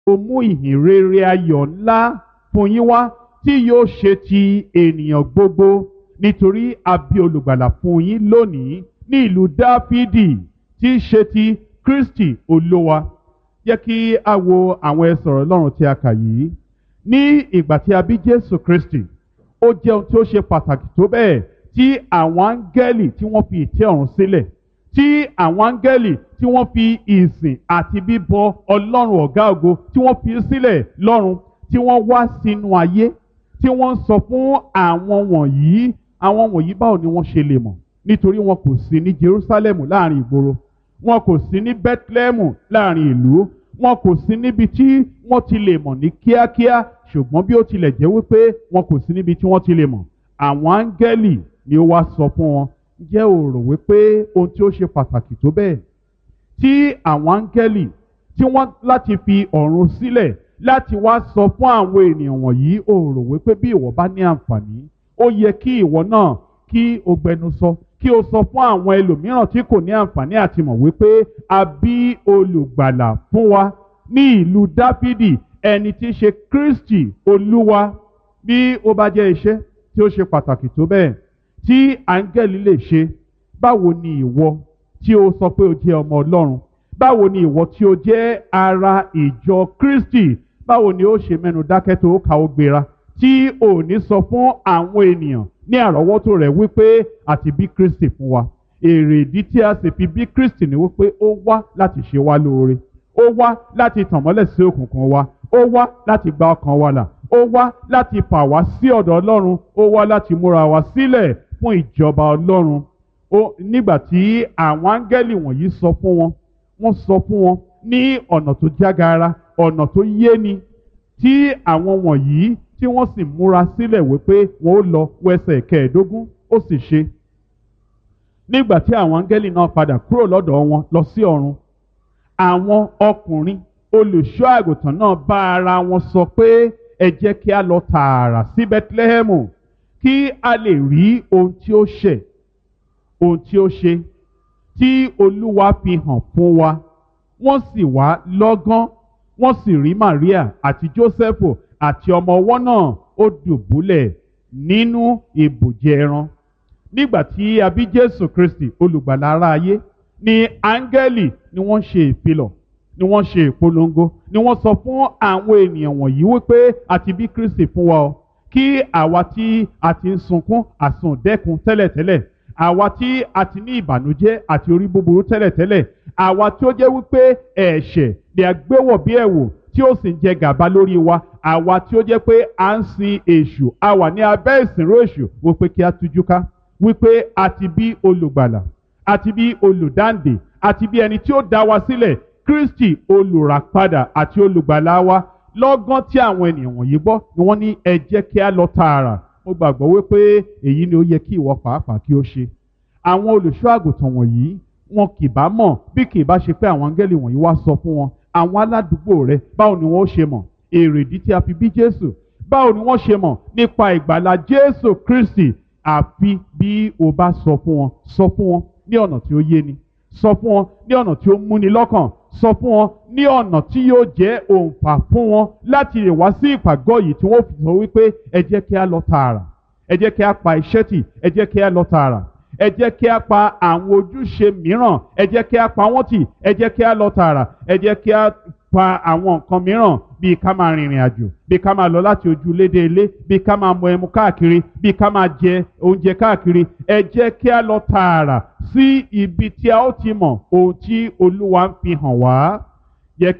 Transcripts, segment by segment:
ó mú ìhìn rere ayọ̀ ńlá fún yín wá tí yóò ṣe ti ènìyàn gbogbo, nítorí a bí olùgbàlà fún yín lónìí ní ìlú Dáfídì tí í ṣe ti Kristi Olúwa. Jẹ́ kí a wo àwọn ẹsẹ̀ ọ̀rọ̀ Ọlọ́run tí a kà yìí. Ní ìgbà tí a bí Jésù Kristi, ó jẹ́ ohun tí ó ṣe pàtàkì tó bẹ́ẹ̀ tí àwọn áńgẹ́lì tí wọ́n fi ìtẹ́ ọ̀run sílẹ̀, tí àwọn áńgẹ́lì tí wọ́n fi ìsìn àti bíbọ Ọlọ́run ọ̀gá ògo tí wọ́n fi sílẹ̀ lọ́run, tí wọ́n wá sínú ayé, tí wọ́n ń sọ fún àwọn wọ̀nyí báwo ni wọ́n ṣe lè mọ̀, nítorí wọn kò sí ní Jerúsálẹ́mù láàrin ìgboro, wọn kò sí ní Bẹ́tlẹ́mù láàrin ìlú, wọn kò sí níbi tí wọ́n ti lè mọ̀ ní kíákíá, ṣùgbọ́n bí ó tilẹ̀ jẹ́ wípé wọn kò sí níbi tí wọ́n ti lè mọ̀, àwọn áńgẹ́lì ni ó wá sọ fún wọn. Ǹjẹ́ o rò wípé ohun tí ó ṣe pàtàkì tó bẹ́ẹ̀ tí àwọn áńgẹ́lì tí wọ́n láti fi ọ̀run sílẹ̀ láti wá sọ fún àwọn ènìyàn wọ̀nyí, o rò wípé bí ìwọ bá ní àǹfààní, ó yẹ kí ìwọ náà kí o gbẹnu sọ, kí o sọ fún àwọn ẹlòmíràn tí kò ní àǹfààní àti mọ̀ wípé a bí olùgbàlà fún wa ní ìlú Dáfídì, ẹni tí í ṣe Kristi Olúwa. Bí ó bá jẹ́ iṣẹ́ tí ó ṣe pàtàkì tó bẹ́ẹ̀ tí áńgẹ́lì lè ṣe, báwo ni ìwọ tí o sọ pé o jẹ́ ọmọ Ọlọ́run, báwo ni ìwọ tí o jẹ́ ara ìjọ Kristi, báwo ni ó ṣe mẹ́nu dákẹ́ tó kà ó gbéra tí ò ní sọ fún àwọn ènìyàn ní àrọ́wọ́tó rẹ̀ wípé àti bí Kristi fún wa. Èrè ìdí tí a sì fi bí Kristi ni wípé ó wá láti ṣe wá lóore, ó wá láti tàn mọ́lẹ̀ sí òkùnkùn wa, ó wá láti gba ọkàn wa là, ó wá láti fà wá sí ọ̀dọ̀ Ọlọ́run, ó wá láti múra wa sílẹ̀ fún ìjọba Ọlọ́run. Nígbà tí àwọn áńgẹ́lì wọ̀nyí sọ fún wọn, wọ́n sọ fún wọn ní ọ̀nà tó jágara, ọ̀nà tó yéni, tí àwọn wọ̀nyí tí wọ́n sì múra sílẹ̀ wípé wọ́n ó lọ wẹsẹ̀ 15, ó sì ṣe. Nígbà tí àwọn áńgẹ́lì náà padà kúrò lọ́dọ̀ wọn lọ sí ọ̀run, àwọn ọkùnrin olùṣọ́ àgùntàn náà bá ara wọn sọ pé ẹ jẹ́ kí a lọ tààrà sí Bẹ́tlẹ́hẹ́mù kí a lè rí ohun tí ó ṣẹ̀, ohun tí ó ṣe, tí Olúwa fi hàn fún wa. Wọ́n sì wá lọ́gán, wọ́n sì rí Màríà àti Jósẹ́fù àti ọmọ ọwọ́ náà ó dùbúlẹ̀ nínú ibùjẹ ẹran. Nígbà tí a bí Jésù Kristi olùgbàlà ará ayé, ni áńgẹ́lì ni wọ́n ṣe ìfilọ̀, ni wọ́n ṣe ìpolongo, ni wọ́n sọ fún àwọn ènìyàn wọ̀nyí wípé àti bí Kristi fún wa o, kí àwa tí a ti ń sunkún àsundẹ́kun tẹ́lẹ̀tẹ́lẹ̀, àwa tí a ti ní ìbànújẹ́ àti orí búburú tẹ́lẹ̀tẹ́lẹ̀, àwa tí ó jẹ́ wípé ẹ̀ṣẹ̀ ni a gbé wọ̀ bí ẹ̀wù tí ó sì ń jẹ gàba lórí wa, àwa tí ó jẹ́ pé à ń sin èṣù, a wà ní abẹ́ ìsìnrú èṣù, wípé kí a tújú ká, wípé a ti bí olùgbàlà, a ti bí olùdáǹdè, a ti bí ẹni tí ó dá wa sílẹ̀, Kristi olùràpadà àti olùgbàlà wa. Lọ́gán tí àwọn ènìyàn wọ̀nyí gbọ́ ni wọ́n ní ẹ jẹ́ kí a lọ tààrà. Mo gbàgbọ́ wípé èyí ni ó yẹ kí ìwọ pàápàá kí ó ṣe. Àwọn olùṣọ́ àgùntàn wọ̀nyí wọn kì bá mọ̀ bí kì bá ṣe pé àwọn áńgẹ́lì wọ̀nyí wá sọ fún wọn. Àwọn aládùúgbò rẹ, báwo ni wọ́n ṣe mọ̀ èrèdí tí a fi bí Jésù? Báwo ni wọ́n ṣe mọ̀ nípa ìgbàlà Jésù Kristi? Àfi bí o bá sọ fún wọn ní ọ̀nà tí ó yéni, sọ fún wọn ní ọ̀nà tí ó múni lọ́kàn, sọ fún wọn ní ọ̀nà tí yóò jẹ́ òǹfà fún wọn láti lè wá sí ìpàgọ́ yìí tí wọ́n fi sọ wípé ẹ jẹ́ kí a lọ tààrà, ẹ jẹ́ kí a pa iṣẹ́ tì, ẹ jẹ́ kí a lọ tààrà, ẹ jẹ́ kí a pa àwọn ojúṣe mìíràn, ẹ jẹ́ kí a pa wọ́n tì, ẹ jẹ́ kí a lọ tààrà, ẹ jẹ́ kí a pa àwọn nǹkan mìíràn bíi ká máa rìnrìn àjò, bíi ká máa lọ láti ojú ilé dé ilé, bíi ká máa mu ẹmu káàkiri, bíi ká máa jẹ oúnjẹ káàkiri. Ẹ jẹ́ kí a lọ tààrà sí ibi tí a ó ti mọ̀ ohun tí Olúwa ń fi hàn wá. Jẹ́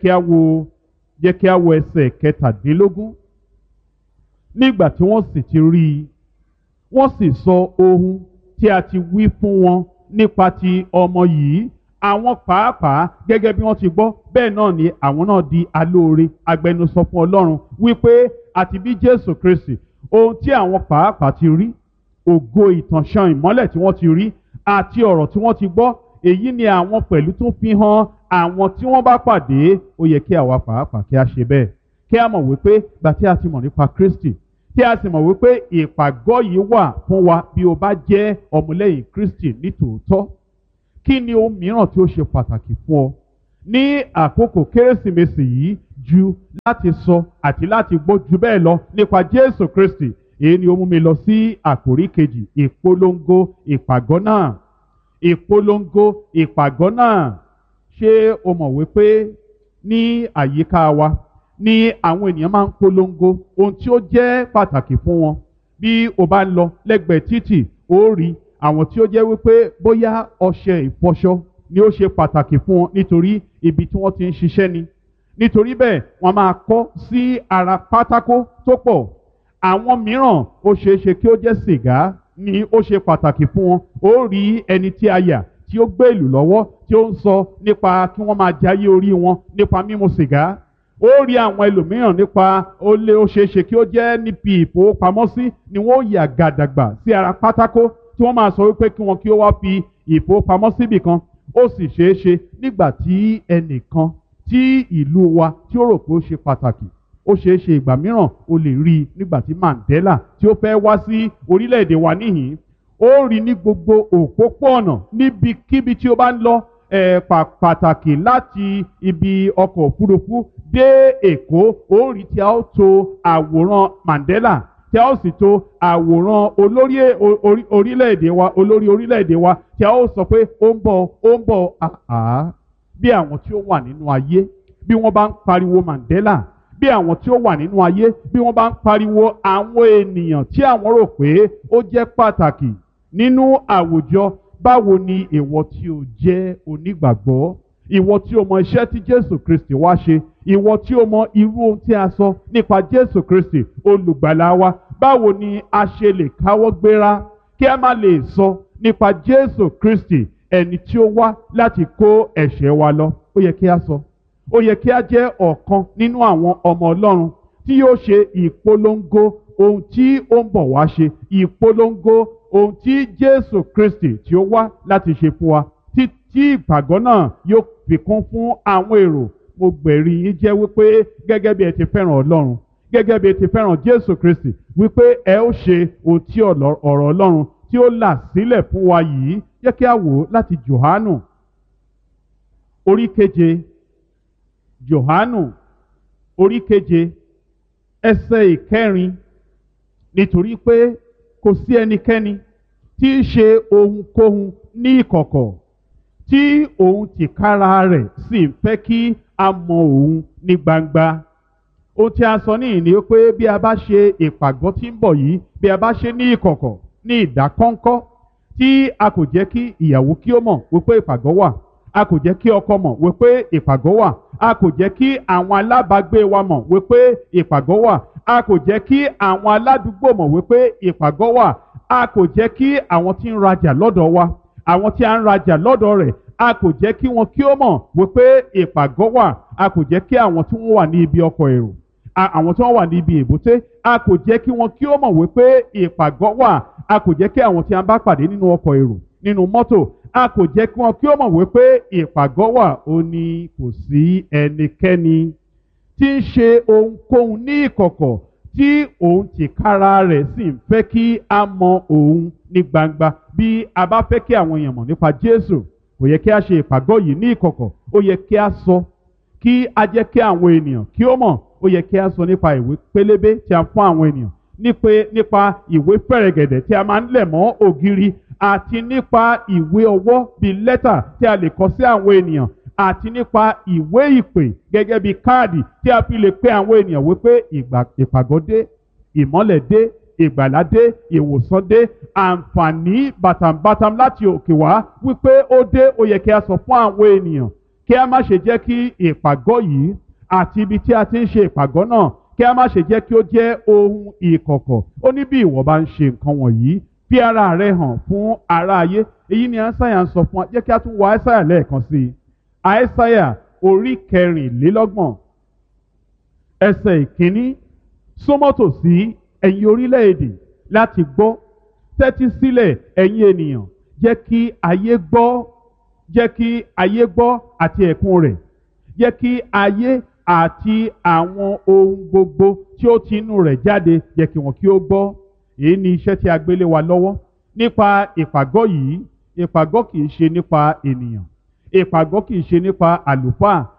kí a wo ẹsẹ̀ 17. Nígbà tí wọ́n sì ti rí i, wọ́n sì sọ ohun tí a ti wí fún wọn nípa ti ọmọ yìí. Àwọn pàápàá gẹ́gẹ́ bí wọ́n ti gbọ́, bẹ́ẹ̀ náà ni àwọn náà di alóore agbẹnusọ fún Ọlọ́run wípé àti bí Jésù Kristi, ohun tí àwọn pàápàá ti rí, ògo ìtànṣán ìmọ́lẹ̀ tí wọ́n ti rí àti ọ̀rọ̀ tí wọ́n ti gbọ́, èyí ni àwọn pẹ̀lú tún fi hàn àwọn tí wọ́n bá pàdé. Ó yẹ kí àwa pàápàá kí a ṣe bẹ́ẹ̀, kí a mọ̀ wípé gbà tí a ti mọ̀ nípa Kristi, tí a sì mọ̀ wípé ìpàgọ́ yìí wà fún wa bí o bá jẹ́ ọmọlẹ́yìn Kristi ní tòótọ́. Kí ni ohun mìíràn tí ó ṣe pàtàkì fún ọ ní àkókò Kérésìmesì yìí ju láti sọ àti láti gbọ́ ju bẹ́ẹ̀ lọ nípa Jésù Kristi. Èyí ni ó mú mi lọ sí àkòrí kejì, ìpolongo ìpàgọ́ náà. Ìpolongo ìpàgọ́ náà. Ṣé o mọ̀ wípé ní àyíká wa ni àwọn ènìyàn máa ń polongo ohun tí ó jẹ́ pàtàkì fún wọn? Bí o bá ń lọ lẹ́gbẹ̀ẹ́ títì, ó rí àwọn tí ó jẹ́ wípé bóyá ọṣẹ ìfọṣọ ni ó ṣe pàtàkì fún wọn nítorí ibi tí wọ́n ti ń ṣiṣẹ́ ni. Nítorí bẹ́ẹ̀ wọ́n máa kọ́ sí ara pátákó tó pọ̀. Àwọn mìíràn ó ṣeé ṣe kí ó jẹ́ sìgá ni ó ṣe pàtàkì fún wọn. Ó rí ẹni tí a yà tí ó gbé ìlú lọ́wọ́ tí ó ń sọ nípa kí wọ́n máa jayé orí wọn nípa mímu sìgá. Ó rí àwọn ẹlòmíràn nípa ó ṣeé ṣe kí ó jẹ́ níbi ìfowópamọ́sí ni wọ́n yà gàdàgbà sí ara pátákó tí wọ́n máa sọ wípé kí wọn kí ó wá fi ìfowópamọ́sí bì kan. Ó sì ṣeé ṣe nígbà tí ẹnìkan tí ìlú wa tí ó rò pé ó ṣe pàtàkì, ó ṣeé ṣe ìgbà mìíràn o lè rí i nígbà tí Mandela tí ó fẹ́ wá sí orílẹ̀-èdè wa níhìn. Ó rí ní gbogbo òpópó-ọ̀nà níbikíbi tí ó bá ń lọ, pàtàkì láti ibi ọkọ̀ òfurufú dé Èkó. Ó rí tí a ó to àwòrán Mandela, tí a ó sì to àwòrán olórí orílẹ̀-èdè wa tí a ó sọ pé ó ń bọ̀. Bí àwọn tí ó wà nínú ayé bí wọ́n bá ń pariwo Mandela, bí àwọn tí ó wà nínú ayé bí wọ́n bá ń pariwo àwọn ènìyàn tí àwọn rò pé ó jẹ́ pàtàkì nínú àwùjọ, báwo ni ìwọ tí o jẹ́ onígbàgbọ́, ìwọ tí o mọ iṣẹ́ tí Jésù Kristi wá ṣe, ìwọ tí o mọ irú ohun tí a sọ nípa Jésù Kristi olùgbàlà wa, báwo ni a ṣe lè káwọ́ gbéra kí a má lè sọ nípa Jésù Kristi ẹni tí ó wá láti kó ẹ̀ṣẹ̀ wa lọ? Ó yẹ kí a sọ. Ó yẹ kí a jẹ́ ọ̀kan nínú àwọn ọmọ Ọlọ́run tí yóò ṣe ìpolongo ohun tí ó ń bọ̀ wá ṣe, ìpolongo ohun tí Jésù Kristi tí ó wá láti ṣe fún wa, tí ìpàgọ́ náà yóò fi kún fún àwọn èrò. Mo gbẹ̀rí yín jẹ́ wípé gẹ́gẹ́ bí ẹ ti fẹ́ràn Ọlọ́run, gẹ́gẹ́ bí ẹ ti fẹ́ràn Jésù Kristi, wípé ẹ ó ṣe ohun tí ọ̀rọ̀ Ọlọ́run tí ó là sílẹ̀ fún wa yìí. Jẹ́ kí a wò láti Jòhánù orí keje. Jòhánù orí keje ẹsẹ̀ ìkẹrin. Nítorí pé kò sí ẹnikẹ́ni tí í ṣe ohunkóhun ní ìkọ̀kọ̀ tí òun tìkára rẹ̀ sì ń fẹ́ kí a mọ òun ní gbangba. Ohun tí a sọ níhìn ni pé bí a bá ṣe ìpàgọ́ tí ń bọ̀ yìí, bí a bá ṣe ní ìkọ̀kọ̀, ní ìdákọ́ńkọ́, tí a kò jẹ́ kí ìyàwó kí ó mọ̀ wípé ìpàgọ́ wà, a kò jẹ́ kí ọkọ mọ̀ wípé ìpàgọ́ wà, a kò jẹ́ kí àwọn alábàágbé wa mọ̀ wípé ìpàgọ́ wà, a kò jẹ́ kí àwọn aládùúgbò mọ̀ wípé ìpàgọ́ wà, a kò jẹ́ kí àwọn tí ń rajà lọ́dọ̀ wa, àwọn tí a ń rajà lọ́dọ̀ rẹ̀, a kò jẹ́ kí wọn kí ó mọ̀ wípé ìpàgọ́ wà, a kò jẹ́ kí àwọn tí wọ́n wà ní ibi ọkọ̀ èrò, àwọn tí wọ́n wà ní ibi èbúté, a kò jẹ́ kí wọn kí ó mọ̀ wípé ìpàgọ́ wà, a kò jẹ́ kí àwọn tí a bá pàdé nínú ọkọ̀ èrò, nínú mọ́tò, a kò jẹ́ kí wọn kí ó mọ̀ wípé ìpàgọ́ wà. Ó ní kò sí ẹnikẹ́ni tí ń ṣe ohunkóhun ní ìkọ̀kọ̀ tí òun tìkára rẹ̀ sì ń fẹ́ kí a mọ òun ní gbangba. Bí a bá fẹ́ kí àwọn èèyàn mọ̀ nípa Jésù, kò yẹ kí a ṣe ìpàgọ́ yìí ní ìkọ̀kọ̀. Ó yẹ kí a sọ, kí a jẹ́ kí àwọn ènìyàn kí ó mọ̀. Ó yẹ kí a sọ nípa ìwé pélébé tí a fún àwọn ènìyàn, nípa ìwé fẹ̀rẹ̀gẹ̀dẹ̀ tí a máa ń lẹ̀ mọ́ ògiri, àti nípa ìwé ọwọ́ bíi lẹ́tà tí a lè kọ sí àwọn ènìyàn, àti nípa ìwé ìpè gẹ́gẹ́ bíi káàdì tí a fi lè pe àwọn ènìyàn wípé ìpàgọ́ dé, ìmọ́lẹ̀ dé, ìgbàlà dé, ìwòsàn dé, àǹfààní bàtàǹbàtàm láti òkè wá wípé ó dé. Ó yẹ kí a sọ fún àwọn ènìyàn, kí a má ṣe jẹ́ kí ìpàgọ́ yìí àti ibi tí a ti ń ṣe ìpàgọ́ náà, kí a má ṣe jẹ́ kí ó jẹ́ ohun ìkọ̀kọ̀. Ó ní bí ìwọ bá ń ṣe nǹkan wọ̀nyí, fi ara rẹ hàn fún ará ayé. Èyí ni Aísáyà ń sọ fún wa. Jẹ́ kí a tún wo Aísáyà lẹ́ẹ̀kan sí i. Aísáyà orí 24 ẹsẹ̀ ìkíní. Súnmọ́ tòsí ẹ̀yin orílẹ̀-èdè láti gbọ́, tẹ́tí sílẹ̀ ẹ̀yin ènìyàn, jẹ́ kí ayé gbọ́, jẹ́ kí ayé gbọ́ àti ẹ̀kún rẹ̀, jẹ́ kí ayé àti àwọn ohun gbogbo tí ó ti inú rẹ̀ jáde, jẹ́ kí wọn kí ó gbọ́. Èyí ni iṣẹ́ tí a gbélé wa lọ́wọ́ nípa ìpàgọ́ yìí. Ìpàgọ́ kìí ṣe nípa ènìyàn, ìpàgọ́ kìí ṣe nípa àlùfáà,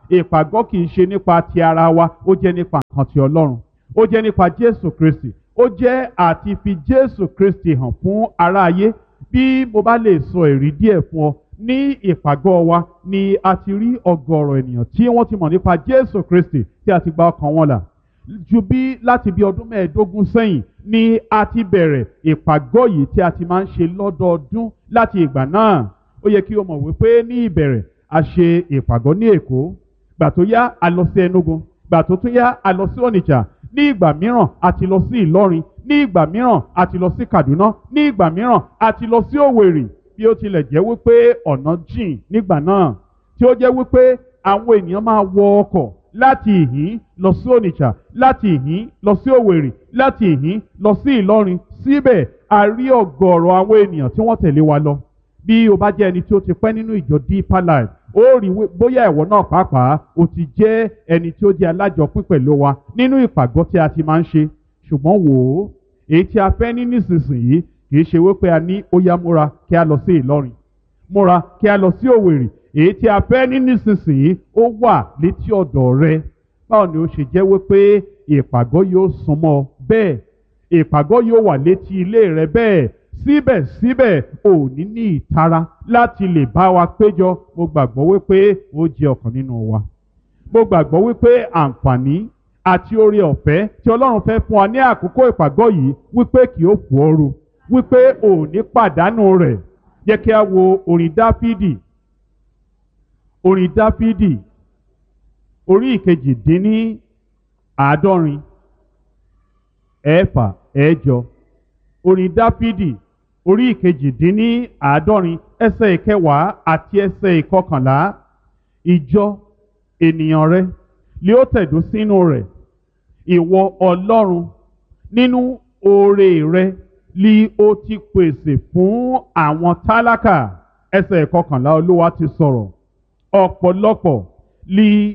ìpàgọ́ kì í ṣe nípa ti ara wa, ó jẹ́ nípa nǹkan ti Ọlọ́run, ó jẹ́ nípa Jésù Kristi, ó jẹ́ àti fi Jésù Kristi hàn fún aráyé. Bí mo bá lè sọ èrí díẹ̀ fún ọ, ní ìpàgọ́ wa ni a ti rí ọ̀gọ̀rọ̀ ènìyàn tí wọ́n ti mọ̀ nípa Jésù Kristi tí a ti gba ọkàn wọn là. Ju bí láti bí ọdún 15 sẹ́yìn ni a ti bẹ̀rẹ̀ ìpàgọ́ yìí tí a ti máa ń ṣe lọ́dọọdún láti ìgbà náà. Ó yẹ kí o mọ̀ wípé ní ìbẹ̀rẹ̀ a ṣe ìpàgọ́ ní Èkó, gbà tó yá a lọ sí Enugu, gbà tó tún yá a lọ sí Onitsha, ní ìgbà mìíràn a ti lọ sí Ìlọrin, ní ìgbà mìíràn a ti lọ sí Kaduna, ní ìgbà mìíràn a ti lọ sí Òwèrì. Bí ó tilẹ̀ jẹ́ wípé ọ̀nà jìn nígbà náà, tí ó jẹ́ wípé àwọn ènìyàn máa wọ ọkọ̀ láti ìhín lọ sí Onitsha, láti ìhín lọ sí Òwèrì, láti ìhín lọ sí Ìlọrin. Síbẹ̀ a rí ọ̀gọ̀rọ̀ àwọn ènìyàn tí wọ́n tẹ̀lé wa lọ. Bí o bá jẹ́ ẹni tí ó ti pẹ́ nínú ìjọ Deeper Life, ó rí bóyá ìwọ náà pàápàá o ti jẹ́ ẹni tí ó jẹ́ alájọpín pẹ̀lú wa nínú ìpàgọ́ tí a ti máa ń ṣe. Ṣùgbọ́n wò ó, èyí tí a fẹ́ ní nísinsìnyí kì í ṣe wípé a ní ó yá múra kí a lọ sí Ìlọrin, múra kí a lọ sí Òwèrì. Èyí tí a fẹ́ ní nísinsìnyí ó wà létí ọ̀dọ̀ rẹ. Báwo ni ó ṣe jẹ́ wípé ìpàgọ́ yóò súnmọ́ bẹ́ẹ̀, ìpàgọ́ yóò wà létí ilé rẹ bẹ́ẹ̀, síbẹ̀síbẹ̀ ò ní ìtara láti lè bá wa péjọ? Mo gbàgbọ́ wípé ó jẹ́ ọ̀kan nínú wa. Mo gbàgbọ́ wípé àǹfààní àti oore ọ̀fẹ́ tí Ọlọ́run fẹ́ fún wa ní àkókò ìpàgọ́ yìí wípé kì ó fò ooru, wípé ò ní pàdánù rẹ̀. Jẹ́ kí a wo orin Dáfídì, orin Dáfídì orí 118, ẹ̀fà ẹ̀jọ. Orin Dáfídì orí 118, ẹsẹ̀ 10 àti ẹsẹ̀ 11. Ìjọ ènìyàn rẹ lé ó tẹ̀dó sínú rẹ̀, ìwọ Ọlọ́run nínú oore rẹ lí ó ti pèsè fún àwọn tálákà. Ẹsẹ̀ 11 Olúwa ti sọ̀rọ̀. Ọ̀pọ̀lọpọ̀ lí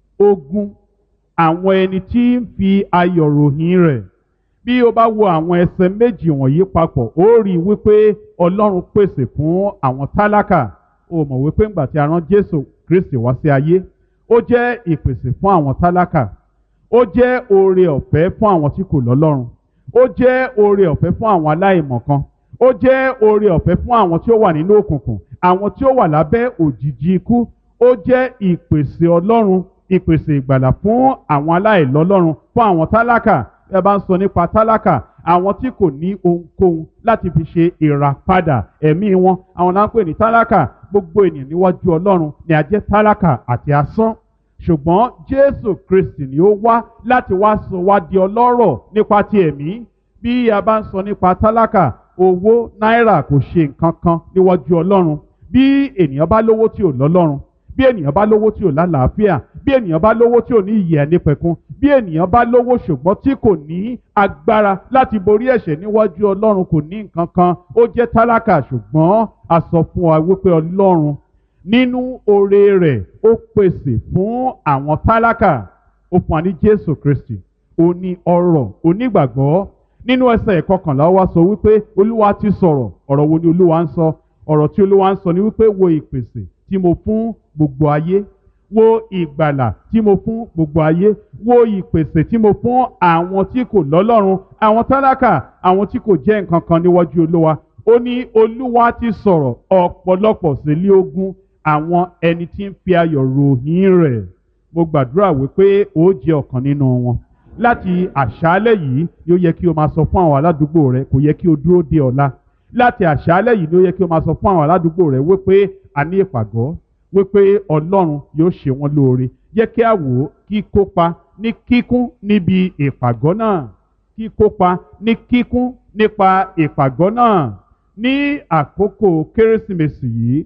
ogun àwọn ẹni tí ń fi ayọ̀ ròyìn rẹ̀. Bí o bá wo àwọn ẹsẹ̀ méjì wọ̀nyí papọ̀, ó rí wípé Ọlọ́run pèsè fún àwọn tálákà. O mọ̀ wípé ńgbà tí a rán Jésù Kristi wá sí ayé, ó jẹ́ ìpèsè fún àwọn tálákà, ó jẹ́ oore ọ̀fẹ́ fún àwọn tí kò lọ́lọ́run, ó jẹ́ oore ọ̀fẹ́ fún àwọn aláìmọ̀kan, ó jẹ́ oore ọ̀fẹ́ fún àwọn tí ó wà nínú òkùnkùn, àwọn tí ó wà lábẹ́ òjìji ikú. Ó jẹ́ ìpèsè Ọlọ́run, ìpèsè ìgbàlà fún àwọn aláìlọ́lọ́run, fún àwọn tálákà. Ẹ bá ń sọ nípa tálákà, àwọn tí kò ní ohunkóhun láti fi ṣe ìràpadà ẹ̀mí wọn, àwọn là ń pè ní tálákà. Gbogbo ènìyàn níwájú Ọlọ́run ni a jẹ́ tálákà àti asán. Ṣùgbọ́n Jésù Kristi ni ó wá láti wá sọ wá di ọlọ́rọ̀ nípa ti ẹ̀mí. Bí a bá ń sọ nípa tálákà, owó náírà kò ṣe nǹkan kan níwájú Ọlọ́run. Bí ènìyàn bá lówó tí ò lọ́lọ́run, bí ènìyàn bá lówó tí ò lálàáfíà, bí ènìyàn bá lówó tí ò ní ìyè àìnípẹ̀kun, bí ènìyàn bá lówó ṣùgbọ́n tí kò ní agbára láti borí ẹ̀ṣẹ̀ níwájú Ọlọ́run, kò ní nǹkan kan, ó jẹ́ tálákà. Ṣùgbọ́n a sọ fún wa wípé Ọlọ́run nínú oore rẹ̀ ó pèsè fún àwọn tálákà. Ó fún wa ní Jésù Kristi, ó ní ọrọ̀ onígbàgbọ́. Nínú ẹsẹ̀ 11 wá sọ wípé Olúwa ti sọ̀rọ̀. Ọ̀rọ̀ wo ni Olúwa ń sọ? Ọ̀rọ̀ tí Olúwa ń sọ ni wípé wo ìpèsè tí mo fún gbogbo ayé, wo ìgbàlà tí mo fún gbogbo ayé, wo ìpèsè tí mo fún àwọn tí kò lọ́lọ́run, àwọn tálákà, àwọn tí kò jẹ́ nǹkan kan níwájú Olúwa. Ó ní Olúwa ti sọ̀rọ̀, ọ̀pọ̀lọpọ̀ sì lé ogun àwọn ẹni tí ń fi ayọ̀ ròyìn rẹ̀. Mo gbàdúrà wípé ó jẹ́ ọ̀kan nínú wọn. Láti àṣálẹ́ yìí ni ó yẹ kí o máa sọ fún àwọn aládùúgbò rẹ, kò yẹ kí o dúró de ọ̀la. Láti àṣálẹ́ yìí ni ó yẹ kí o máa sọ fún àwọn aládùúgbò rẹ wípé a ní ìpàgọ́, wípé Ọlọ́run yóò ṣe wọ́n lóore. Jẹ́ kí a wò ó kíkópa ní kíkún níbi ìpàgọ́ náà, kíkópa ní kíkún nípa ìpàgọ́ náà. Ní àkókò Kérésìmesì yìí,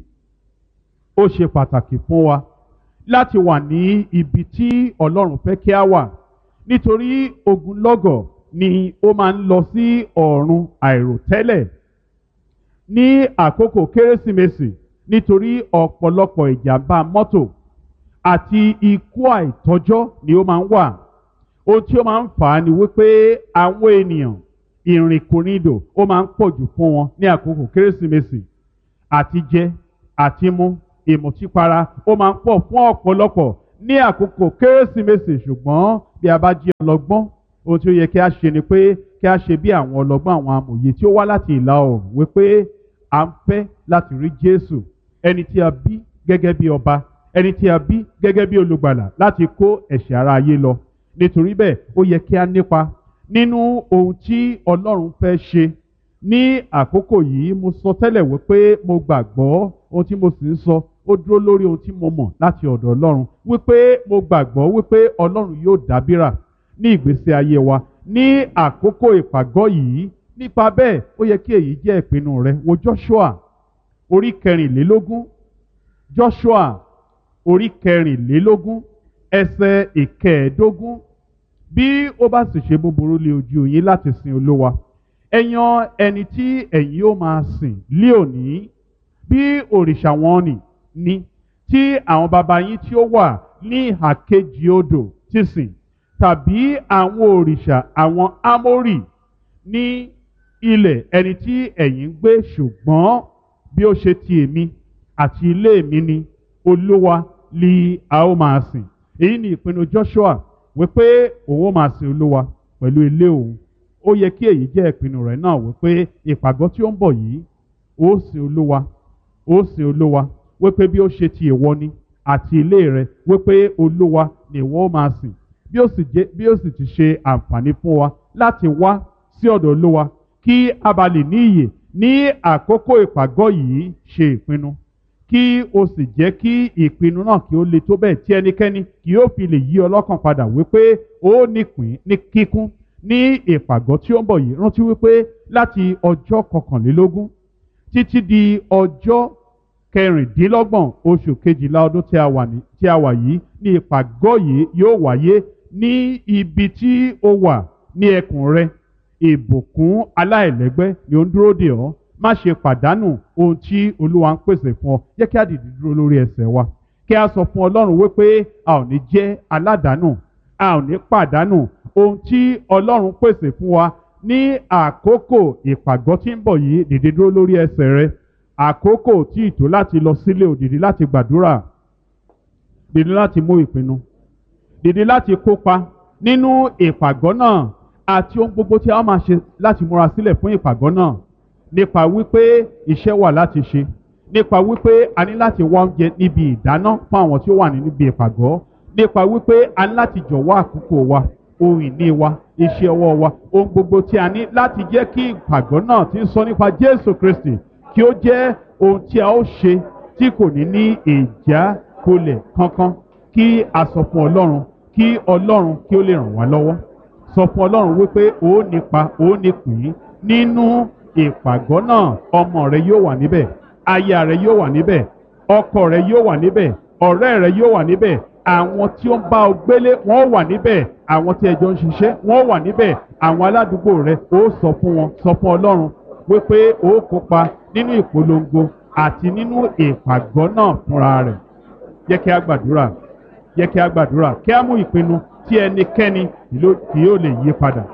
ó ṣe pàtàkì fún wa láti wà ní ibi tí Ọlọ́run fẹ́ kí a wà, nítorí ogunlọ́gọ̀ ni ó máa ń lọ sí ọ̀run àìròtẹ́lẹ̀ ní àkókò Kérésìmesì, nítorí ọ̀pọ̀lọpọ̀ ìjàmbá mọ́tò àti ikú àìtọ́jọ́ ni ó máa ń wà. Ohun tí ó máa ń fà á ni wípé àwọn ènìyàn ìrìnkúrìndò ó máa ń pọ̀jù fún wọn ní àkókò Kérésìmesì. Àti jẹ àti mu, ìmùtípara ó máa ń pọ̀ fún ọ̀pọ̀lọpọ̀ ní àkókò Kérésìmesì, ṣùgbọ́n bí a bá jẹ́ ọlọ́gbọ́n, ohun tí ó yẹ kí a ṣe ni pé kí a ṣe bí àwọn ọlọ́gbọ́n, àwọn amòye tí ó wá láti ìlà oòrùn, wípé à ń fẹ́ láti rí Jésù, ẹni tí a bí gẹ́gẹ́ bí ọba, ẹni tí a bí gẹ́gẹ́ bí olùgbàlà láti kó ẹ̀ṣẹ̀ ara ayé lọ. Nítorí bẹ́ẹ̀ ó yẹ kí a nípa nínú ohun tí Ọlọ́run fẹ́ ṣe ní àkókò yìí. Mo sọ tẹ́lẹ̀ wípé mo gbàgbọ́, ohun tí mo sì ń sọ ó dúró lórí ohun tí mo mọ̀ láti ọ̀dọ̀ Ọlọ́run, wípé mo gbàgbọ́ wípé Ọlọ́run yóò dábìrà ní ìgbésí ayé wa ní àkókò ìpàgọ́ yìí. Nípa bẹ́ẹ̀ ó yẹ kí èyí jẹ́ ìpinnu rẹ. Wo Joshua orí 24, Joshua orí 24 ẹsẹ̀ 15. Bí ó bá sì ṣe búburú lé ojú yín láti sin Olúwa, ẹ yan ẹni tí ẹ̀yin ó máa sìn lé òní, bí òrìṣà wọn ni tí àwọn baba yín tí ó wà ní ìhà kejì odò ti sìn, tàbí àwọn òrìṣà àwọn Ámórì ní ilẹ̀ ẹni tí ẹ̀yin ń gbé. Ṣùgbọ́n bí ó ṣe ti èmi àti ilé mi ni Olúwa li a ó máa sìn. Èyí ni ìpinnu Joshua, wípé òun ó máa sin Olúwa pẹ̀lú ilé òun. Ó yẹ kí èyí jẹ́ ìpinnu rẹ̀ náà, wípé ìpàgọ́ tí ó ń bọ̀ yìí ó sin Olúwa, ó sin Olúwa, wípé bí ó ṣe ti ìwọ ni àti ilé rẹ̀, wípé Olúwa ni ìwọ ó máa sìn. Bí ó sì ti ṣe àǹfààní fún wa láti wá sí ọ̀dọ̀ Olúwa kí a bá lè ní ìyè ní àkókò ìpàgọ́ yìí, ṣe ìpinnu kí o sì jẹ́ kí ìpinnu náà kí ó le tó bẹ́ẹ̀ tí ẹnikẹ́ni kì yóò fi lè yí ọlọ́kàn padà, wípé ó nípìn ní kíkún ní ìpàgọ́ tí ó ń bọ̀ yìí. Rántí wípé láti ọjọ́ 21 títí di ọjọ́ 26 oṣù kejìlá ọdún tí a wà yìí ní ìpàgọ́ yìí yóò wáyé ní ibi tí ó wà ní ẹkùn rẹ. Ìbùkún aláìlẹ́gbẹ́ ni ó ń dúró dè ọ́. Má ṣe pàdánù ohun tí Olúwa ń pèsè fún ọ. Jẹ́ kí a dìde dúró lórí ẹsẹ̀ wa, kí a sọ fún Ọlọ́run wípé a ò ní jẹ́ aládàánù, a ò ní pàdánù ohun tí Ọlọ́run pèsè fún wa ní àkókò ìpàgọ́ tí ń bọ̀ yìí. Dìde dúró lórí ẹsẹ̀ rẹ. Àkókò tí ìtò láti lọ sílé ò, dìde láti gbàdúrà, dìde láti mú ìpinnu, dìde láti kópa nínú ìpàgọ́ náà àti ohun gbogbo tí a máa ṣe láti múra sílẹ̀ fún ìpàgọ́ náà. Nípa wípé iṣẹ́ wà láti ṣe, nípa wípé a ní láti wá oúnjẹ níbi ìdáná fún àwọn tí ó wà níbi ìpàgọ́, nípa wípé a ní láti jọ̀wọ́ àkókò wa, ohun ìní wa, iṣẹ́ ọwọ́ wa, ohun gbogbo tí a ní láti jẹ́ kí ìpàgọ́ náà tí ń sọ nípa Jésù Kristi kí ó jẹ́ ohun tí a ó ṣe tí kò ní ìjákulẹ̀ kankan. Kí a sọ fún Ọlọ́run, kí Ọlọ́run kí ó lè ràn wá lọ́wọ́. Sọ fún Ọlọ́run wípé ó nípa, ó nípìn nínú ìpàgọ́ náà. Ọmọ rẹ yóò wà níbẹ̀, aya rẹ yóò wà níbẹ̀, ọkọ rẹ yóò wà níbẹ̀, ọ̀rẹ́ rẹ yóò wà níbẹ̀, àwọn tí ó ń bá ọ gbélé wọ́n wà níbẹ̀, àwọn tí ẹjọ́ ń ṣiṣẹ́ wọ́n wà níbẹ̀, àwọn aládùúgbò rẹ ó sọ fún wọn, sọ fún Ọlọ́run wípé ó kópa nínú ìpolongo àti nínú ìpàgọ́ náà fúnra rẹ̀. Jẹ́ kí a gbàdúrà, jẹ́ kí a gbàdúrà, kí a mú ìpinnu tí ẹnikẹ́ni kì yóò lè yí padà.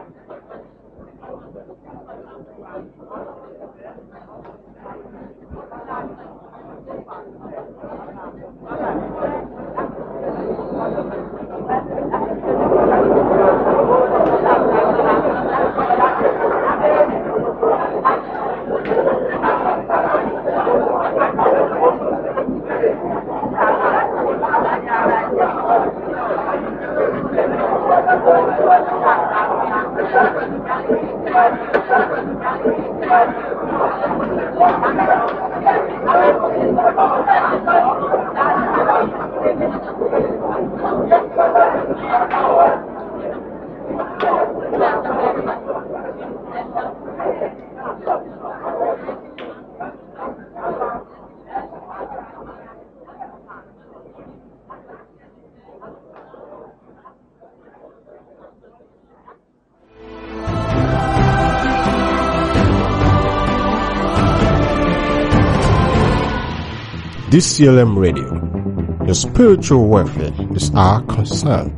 DCLM Radio. Your spiritual welfare is our concern.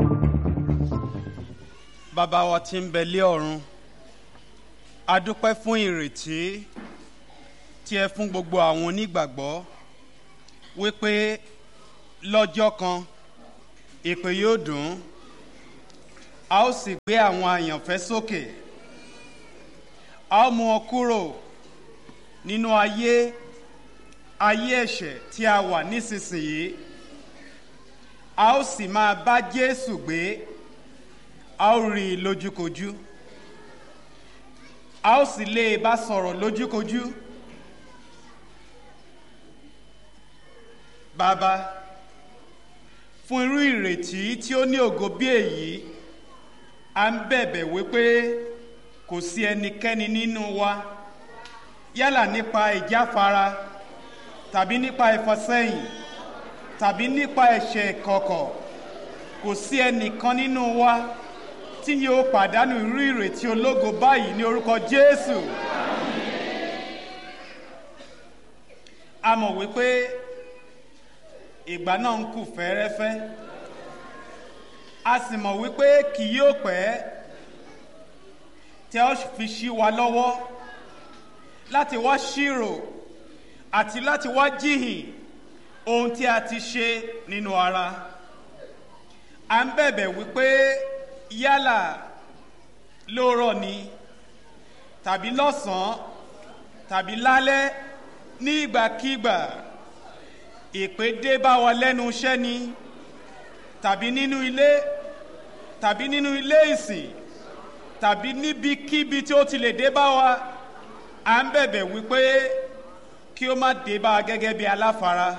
Bàbá wa tí ń bẹ lé ọ̀run, a dúpẹ́ fún ìrètí tí ẹ fún gbogbo àwọn onígbàgbọ́ wípé lọ́jọ́ kan ìpè yóò dùn, a ó sì gbé àwọn àyànfẹ́ sókè, a ó mú wọn kúrò nínú ayé ẹ̀ṣẹ̀ tí a wà nísinsìnyí, a ó sì máa bá Jésù gbé, a ó rí i lójúkojú, a ó sì lè bá sọ̀rọ̀ lójúkojú. Bàbá, fún irú ìrètí tí ó ní ògo bí èyí, a ń bẹ̀bẹ̀ wípé kò sí ẹnikẹ́ni nínú wa, yálà nípa ìjáfara tàbí nípa ìfàsẹ́yìn tàbí nípa ẹ̀ṣẹ̀ ìkọ̀kọ̀, kò sí ẹnìkan nínú wa tí yóò pàdánù irú ìrètí ológo báyìí ní orúkọ Jésù. A mọ̀ wípé ìgbà náà ń kù fẹ́ẹ́rẹ́fẹ́, a sì mọ̀ wípé kì yóò pẹ́ tí a ó fi ṣí wa lọ́wọ́ láti wá ṣírò àti láti wá jíhìn ohun tí a ti ṣe nínú ara. À ń bẹ̀bẹ̀ wípé yálà lóòrọ̀ ni tàbí lọ́sàn-án tàbí lálẹ́, ní ìgbàkígbà ìpè dé bá wa lẹ́nu iṣẹ́ ni tàbí nínú ilé tàbí nínú ilé ìsìn tàbí níbikíbi tí ó ti lè dé bá wa, à ń bẹ̀bẹ̀ wípé kí ó má dé bá a gẹ́gẹ́ bí aláfara.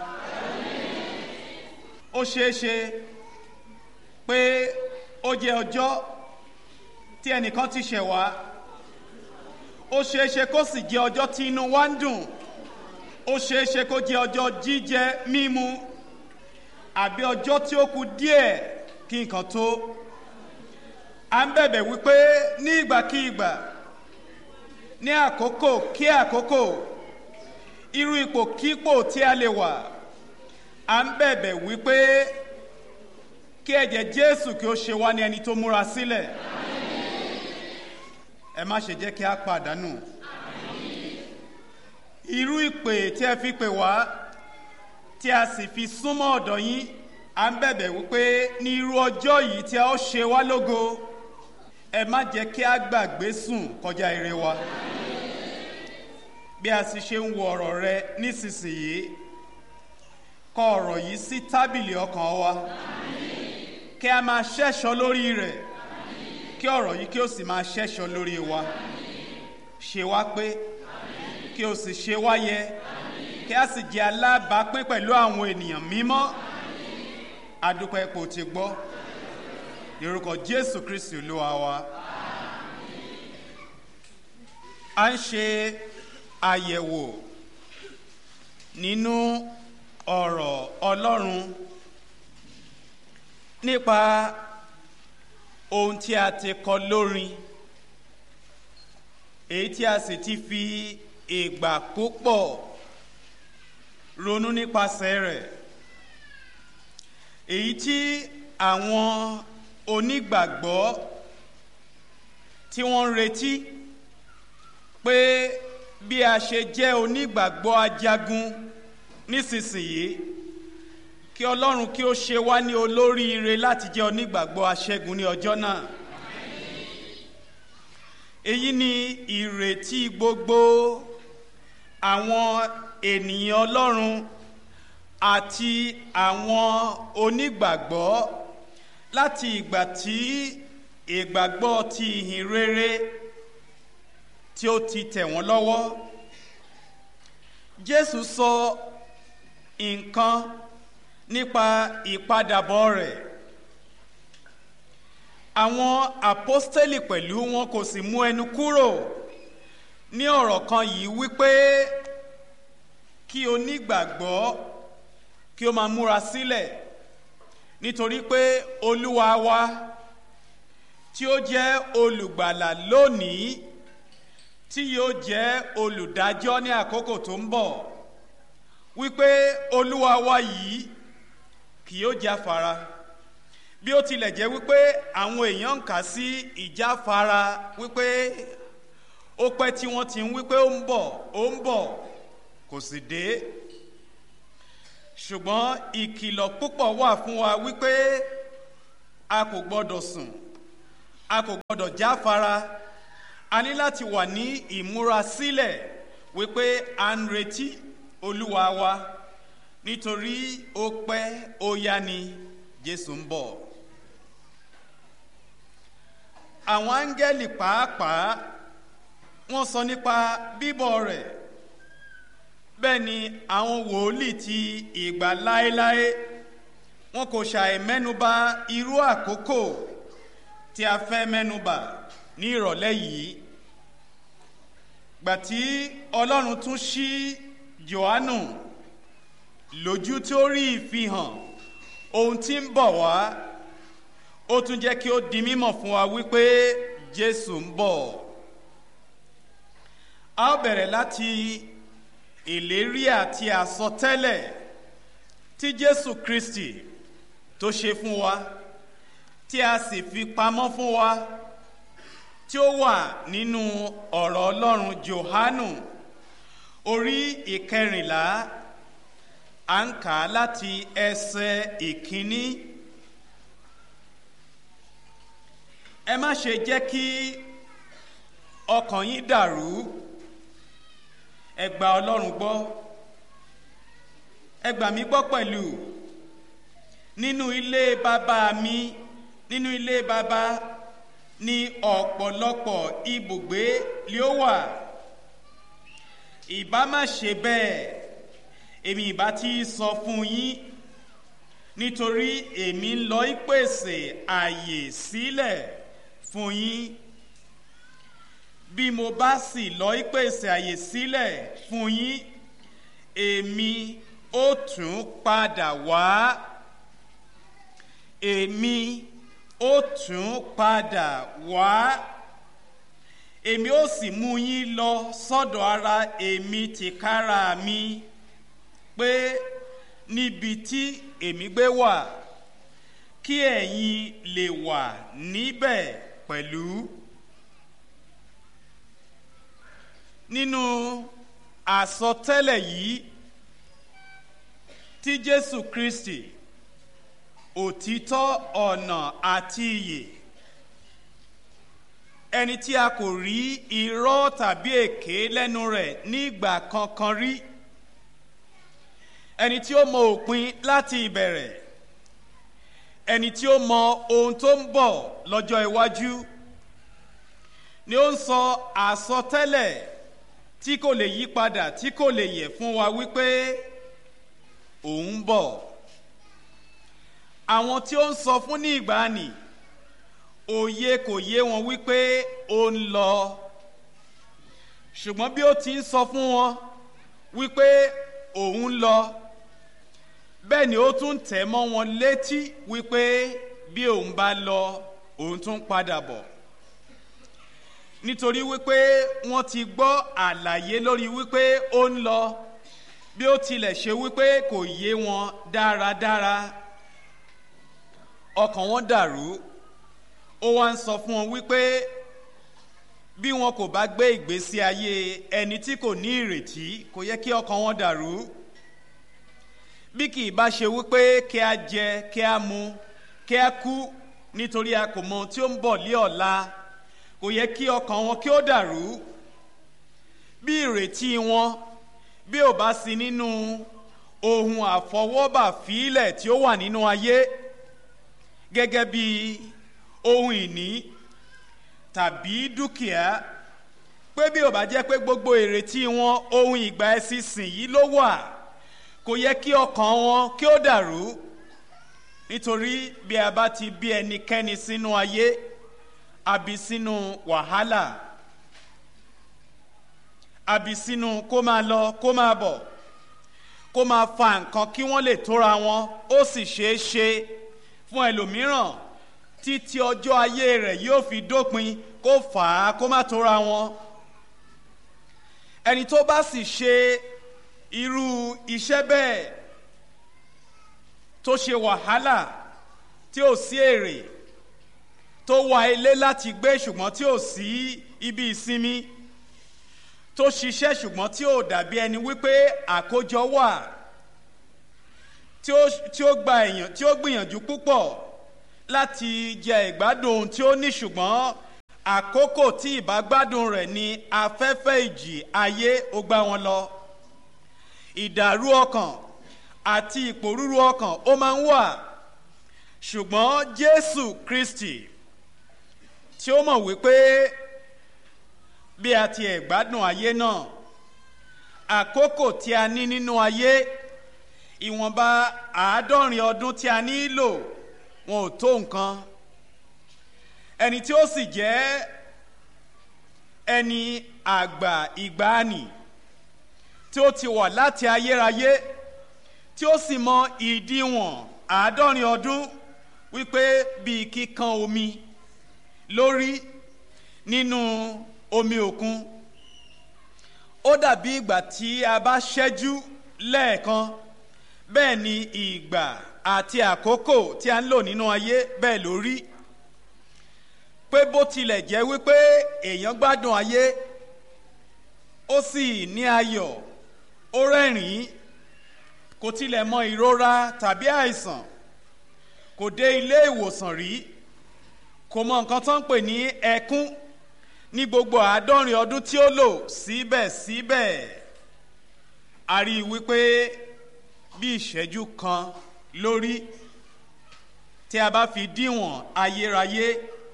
Ó ṣeéṣe pé ó jẹ́ ọjọ́ tí ẹnìkan ti ṣẹ̀ wá, ó ṣeéṣe kó sì jẹ́ ọjọ́ tí inú wa ń dùn, ó ṣeéṣe kó jẹ́ ọjọ́ jíjẹ mímu, àbí ọjọ́ tí ó kù díẹ̀ kí nǹkan tó. À ń bẹ̀bẹ̀ wípé ní ìgbàkígbà, ní àkókò kí àkókò, irú ipòkípò tí a lè wà, à ń bẹ̀bẹ̀ wípé kí ẹ̀jẹ̀ Jésù kí ó ṣe wá ní ẹni tó múra sílẹ̀. Ẹ má ṣe jẹ́ kí a pàdánù irú ìpè tí ẹ fi pè wá, tí a sì fi súnmọ́ ọ̀dọ̀ yín. À ń bẹ̀bẹ̀ wípé ní irú ọjọ́ yìí tí a ó ṣe wá lógo, ẹ má jẹ́ kí a gbàgbé sùn kọjá ire wa. Bí a sì ṣe ń wo ọ̀rọ̀ rẹ nísinsìnyí, kọ ọ̀rọ̀ yìí sí tábìlì ọkàn wa, kí a máa ṣẹ́ṣọ́ lórí rẹ̀, kí ọ̀rọ̀ yìí kí ó sì máa ṣẹ́ṣọ́ lórí wa. Ṣe wá pé, kí ó sì ṣe wá yẹ, kí a sì jẹ́ alábàápín pẹ̀lú àwọn ènìyàn mímọ́. A dúpẹ́ pé o ti gbọ́. Ní orúkọ Jésù Kristi Olúwa wa. A ń ṣe àyẹ̀wò nínú ọ̀rọ̀ Ọlọ́run nípa ohun tí a ti kọ lórin, èyí tí a sì ti fi ìgbà púpọ̀ ronú nípasẹ̀ rẹ̀, èyí tí àwọn onígbàgbọ́ tí wọ́n ń retí pé bí a ṣe jẹ́ onígbàgbọ́ ajagun nísinsìnyí, kí Ọlọ́run kí ó ṣe wá ní olóríire láti jẹ́ onígbàgbọ́ aṣẹ́gun ní ọjọ́ náà. Èyí ni ìrètí gbogbo àwọn ènìyàn Ọlọ́run àti àwọn onígbàgbọ́ láti ìgbà tí ìgbàgbọ́ ti ìhìn rere tí ó ti tẹ̀ wọ́n lọ́wọ́. Jésù sọ nǹkan nípa ìpadàbọ̀ rẹ̀. Àwọn àpọ́stélì pẹ̀lú wọn kò sì mú ẹnu kúrò ní ọ̀rọ̀ kan yìí wípé kí onígbàgbọ́ kí ó máa múra sílẹ̀, nítorí pé Olúwa wa tí ó jẹ́ olùgbàlà lónìí, tí yóò jẹ́ olùdájọ́ ní àkókò tó ń bọ̀, wípé Olúwa wa yìí kì yóò jáfara. Bí ó tilẹ̀ jẹ́ wípé àwọn èèyàn ń kà sí ìjáfara wípé ó pẹ́ tí wọ́n ti ń wípé ó ń bọ̀ kò sì dé, ṣùgbọ́n ìkìlọ̀ púpọ̀ wà fún wa wípé a kò gbọ́dọ̀ sùn, a kò gbọ́dọ̀ jáfara. A ní láti wà ní ìmúrasílẹ̀ wípé à ń retí Olúwa wa, nítorí ó pẹ́ ó yá ni Jésù ń bọ̀. Àwọn áńgẹ́lì pàápàá wọ́n sọ nípa bíbọ̀ rẹ̀. Bẹ́ẹ̀ ni àwọn wòlíì ti ìgbà láéláé wọn kò ṣàì mẹ́nubà irú àkókò tí a fẹ́ mẹ́nubà ní ìrọ̀lẹ́ yìí. Gbà tí Ọlọ́run tún ṣí Jòhánù lójú tí ó rí ìfihàn ohun tí ń bọ̀ wá, ó tún jẹ́ kí ó di mímọ̀ fún wa wípé Jésù ń bọ̀. A ó bẹ̀rẹ̀ láti ìlérí àti àsọtẹ́lẹ̀ tí Jésù Kristi tó ṣe fún wa, tí a sì fi pamọ́ fún wa, tí ó wà nínú ọ̀rọ̀ Ọlọ́run Jòhánù orí 14. À ń kà á láti ẹsẹ̀ 1. Ẹ má ṣe jẹ́ kí ọkàn yín dàrú. Ẹ gba Ọlọ́run gbọ́, ẹ gbà mí gbọ́ pẹ̀lú. Nínú ilé bàbá mi, nínú ilé bàbá ní ọ̀pọ̀lọpọ̀ ibùgbé li ó wà. Ìbá má ṣe bẹ́ẹ̀, èmi ìbá ti sọ fún yín, nítorí èmi ń lọ ìpèsè àyè sílẹ̀ fún yín. Bí mo bá sì lọ ìpèsè àyè sílẹ̀ fún yín, èmi ó tún padà wá. Èmi ó tún padà wá. Èmi ó sì mú yín lọ sọ́dọ̀ ara èmi tìkára mi, pé níbi tí èmi gbé wà, kí ẹ̀yin lè wà níbẹ̀ pẹ̀lú. Nínú àsọtẹ́lẹ̀ yìí tí Jésù Kristi, òtítọ́, ọ̀nà àti ìyè, ẹni tí a kò rí irọ́ tàbí èké lẹ́nu rẹ̀ nígbà kankan rí, ẹni tí ó mọ òpin láti ìbẹ̀rẹ̀, ẹni tí ó mọ ohun tó ń bọ̀ lọ́jọ́ iwájú, ni ó ń sọ àsọtẹ́lẹ̀ tí kò lè yí padà, tí kò lè yẹ̀ fún wa wípé òun ń bọ̀. Àwọn tí ó ń sọ fún ní ìgbàanì, òye kò yé wọn wípé ó ń lọ. Ṣùgbọ́n bí ó ti ń sọ fún wọn wípé òun ń lọ, bẹ́ẹ̀ ni ó tún tẹ̀ mọ́ wọn létí wípé bí òun bá lọ, òun tún padà bọ̀. Nítorí wípé wọ́n ti gbọ́ àlàyé lórí wípé ó ń lọ, bí ó tilẹ̀ ṣe wípé kò yé wọn dáradára. Ọkàn wọn dàrú. Ó wá ń sọ fún wọn wípé bí wọn kò bá gbé ìgbésí ayé ẹni tí kò ní ìrètí, kò yẹ kí ọkàn wọn dàrú. Bí kì í bá ṣe wípé kí a jẹ, kí a mu, kí a kú, nítorí a kò mọ ohun tí ó ń bọ̀ lé ọ̀la, kò yẹ kí ọkàn wọn kí ó dàrú. Bí ìrètí wọn bí ò bá sí nínú ohun àfọwọ́bà fílẹ̀ tí ó wà nínú ayé, gẹ́gẹ́ bí ohun ìní tàbí dúkìá, pé bí ò bá jẹ́ pé gbogbo ìrètí wọn ohun ìgbà ẹ̀sìnsìn yìí ló wà, kò yẹ kí ọkàn wọn kí ó dàrú. Nítorí bí a bá ti bí ẹnikẹ́ni sínú ayé, àbí sínú wàhálà, àbí sínú kó máa lọ kó máa bọ̀, kó máa fa nǹkan kí wọ́n lè tóra wọn, ó sì ṣeé ṣe fún ẹlòmíràn títí ọjọ́ ayé rẹ̀ yóò fi dópin kó fà á kó má tóra wọn. Ẹni tó bá sì ṣe irú iṣẹ́ bẹ́ẹ̀, tó ṣe wàhálà tí ò sí èrè, tó wá ilé láti gbé ṣùgbọ́n tí ò sí ibi ìsinmi, tó ṣiṣẹ́ ṣùgbọ́n tí ò dàbí ẹni wípé àkójọ wà, tí ó gbìyànjú púpọ̀ láti jẹ ìgbádùn ohun tí ó ní, ṣùgbọ́n àkókò tí ìbágbádùn rẹ̀ ni afẹ́fẹ́ ìjì ayé ó gbá wọn lọ. Ìdàrú ọkàn àti ìpòrúru ọkàn ó máa ń wà, ṣùgbọ́n Jésù Kristi tí ó mọ̀ wípé bí a ti ẹ̀gbádùn ayé náà, àkókò tí a ní nínú ayé, ìwọ̀nba 70 ọdún tí a nílò wọn ò tó nǹkan. Ẹni tí ó sì jẹ́ ẹni àgbà ìgbàanì tí ó ti wà láti ayérayé, tí ó sì mọ ìdíwọ̀n 70 ọdún wípé bí kíkan omi lórí nínú omi òkun, ó dàbí ìgbà tí a bá ṣẹ́jú lẹ́ẹ̀kan, bẹ́ẹ̀ ni ìgbà àti àkókò tí a ń lò nínú ayé bẹ́ẹ̀ lórí. Pé bó tilẹ̀ jẹ́ wípé èèyàn gbádùn ayé, ó sì ní ayọ̀, ó rẹ́rìn-ín, kò tilẹ̀ mọ ìrora tàbí àìsàn, kò dé ilé ìwòsàn rí, kò mọ nǹkan tó ń pè ní ẹkún ní gbogbo 70 ọdún tí ó lò. Síbẹ̀síbẹ̀ a rí i wípé bí ìṣẹ́jú kan lórí tí a bá fi díwọ̀n ayérayé,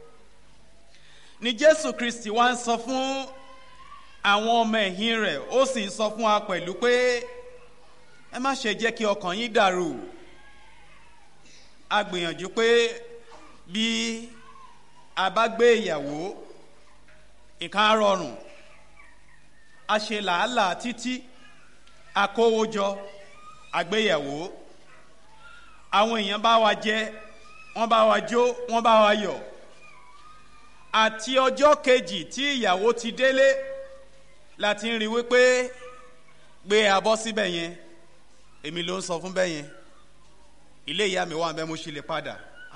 ni Jésù Kristi wá ń sọ fún àwọn ọmọ ẹ̀yìn rẹ̀, ó sì ń sọ fún wa pẹ̀lú pé ẹ má ṣe jẹ́ kí ọkàn yín dàrú. A gbìyànjú pé bí a bá gbé ìyàwó, nǹkan á rọrùn, a ṣe làálàá títí, a kówó jọ, àgbéyàwó, àwọn èèyàn bá wa jẹ, wọ́n bá wa jó, wọ́n bá wa yọ̀. Àti ọjọ́ kejì tí ìyàwó ti délé láti ń rí wípé gbé abọ́ síbẹ̀ yẹn, èmi ló ń sọ fún bẹ́ẹ̀ yẹn, ilé ìyá mi wà ń bẹ́, mo ṣe lè padà.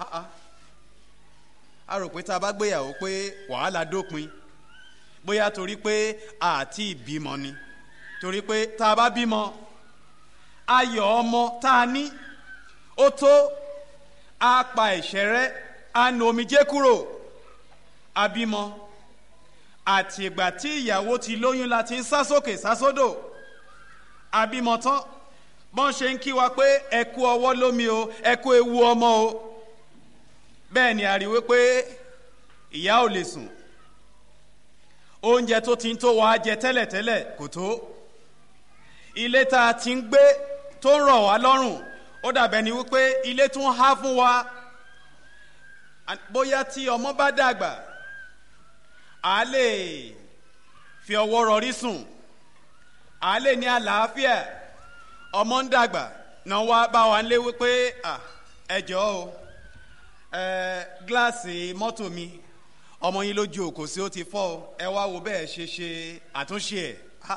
A rò pé tá a bá gbéyàwó pé wàhálà dópin, bóyá torí pé àti ìbímọ ni, torí pé tá a bá bímọ, ayọ̀ ọmọ tá a ní ó tó, á pa ẹ̀ṣẹ̀ rẹ́, á nu omijé kúrò. Abímọ àti ìgbà tí ìyàwó ti lóyún la ti ń sá sókè sá sódò. Abímọ tán, bọ́n ṣe ń kí wa pé ẹ kú ọwọ́ lómi o, ẹ kú ewu ọmọ o, bẹ́ẹ̀ ni a rí wípé ìyá ò lè sùn, oúnjẹ tó ti ń tó wa jẹ tẹ́lẹ̀tẹ́lẹ̀ kò tó, ilé tá a ti ń gbé tó ń rọ̀ wá lọ́rùn, ó dàbẹ̀ ni wípé ilé tún há fún wa. Bóyá tí ọmọ bá dàgbà, a lè fi ọwọ́ rọrí sùn, a lè ní àlàáfíà. Ọmọ ń dàgbà náà wá bá wa lé wípé ẹ jọ̀ọ́ o, gíláàsì mọ́tò mi, ọmọ yín lójú òkò sí ó ti fọ́ o, ẹ wá wo bẹ́ẹ̀ ṣe àtúnṣe ẹ̀.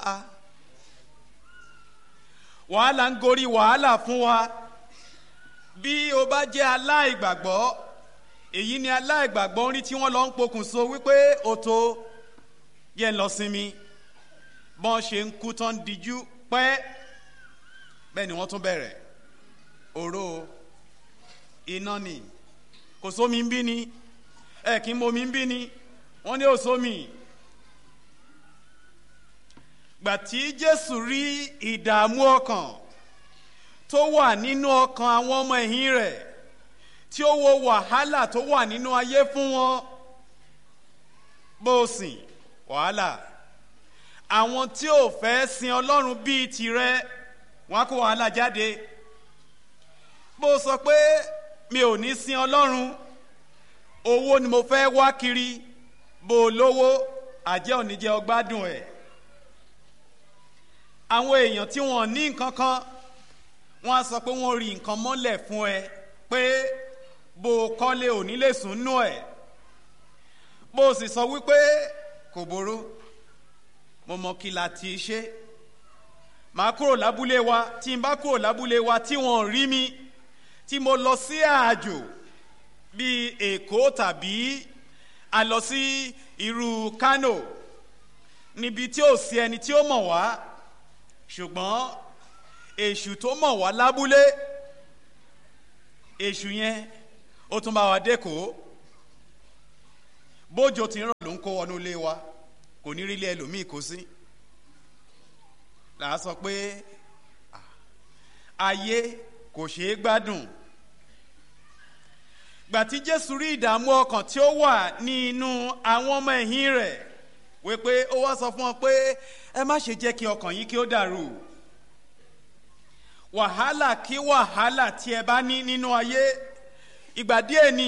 Wàhálà ń gorí wàhálà fún wa. Bí o bá jẹ́ aláìgbàgbọ́, èyí ni aláìgbàgbọ́ ń rí tí wọ́n lọ ń pokùnso wípé ó tó, yẹ lọ sinmi. Bọ́n ṣe ń kú tán díjú pẹ́, bẹ́ẹ̀ ni wọ́n tún bẹ̀rẹ̀. Òró iná ni, kò sómi ń bí ni, kí n momi ń bí ni, wọ́n ní ò sómi. Gbà tí Jésù rí ìdààmú ọkàn tó wà nínú ọkàn àwọn ọmọ ẹ̀yìn rẹ̀, tí ó wo wàhálà tó wà nínú ayé fún wọn, bó sìn wàhálà, àwọn tí ò fẹ́ sin Ọlọ́run bíi tirẹ̀, wọ́n á kó wàhálà jáde. Bó sọ pé mi ò ní sin Ọlọ́run, owó ni mo fẹ́ wá kiri, bó lówó, àjẹ́ òní jẹ́ ọgbádùn ẹ̀. Àwọn èèyàn tí wọ́n ní nǹkan kan, wọ́n á sọ pé wọ́n rí nǹkan mọ́lẹ̀ fún ẹ, pé bó kọ́lé òní lè sùn nú ẹ̀. Bó sì sọ wípé kò boró, mo mọ kí la ti ṣe, màá kúrò lábúlé wa. Tí n bá kúrò lábúlé wa tí wọ́n rí mi, tí mo lọ sí àjò bíi Èkó tàbí a lọ sí irú Kánò, níbi tí ò sí ẹni tí ó mọ̀ wá, ṣùgbọ́n èṣù tó mọ̀ wá lábúlé, èṣù yẹn ó tún bá wa dẹ́kọ̀ọ́ bójò tí ń rọ̀ ló ń kó wọnú ilé wa kò ní rí ilé ẹlòmíì kó sí là á sọ pé ayé kò ṣeé gbádùn. Gbà tí Jésù rí ìdààmú ọkàn tí ó wà nínú àwọn ọmọ ẹ̀yìn rẹ̀ wípé ó wá sọ fún wọn pé ẹ má ṣe jẹ́ kí ọkàn yín kí ó dàrú. Wàhálà kí wàhálà tí ẹ bá ní nínú ayé ìgbà díẹ̀ ni,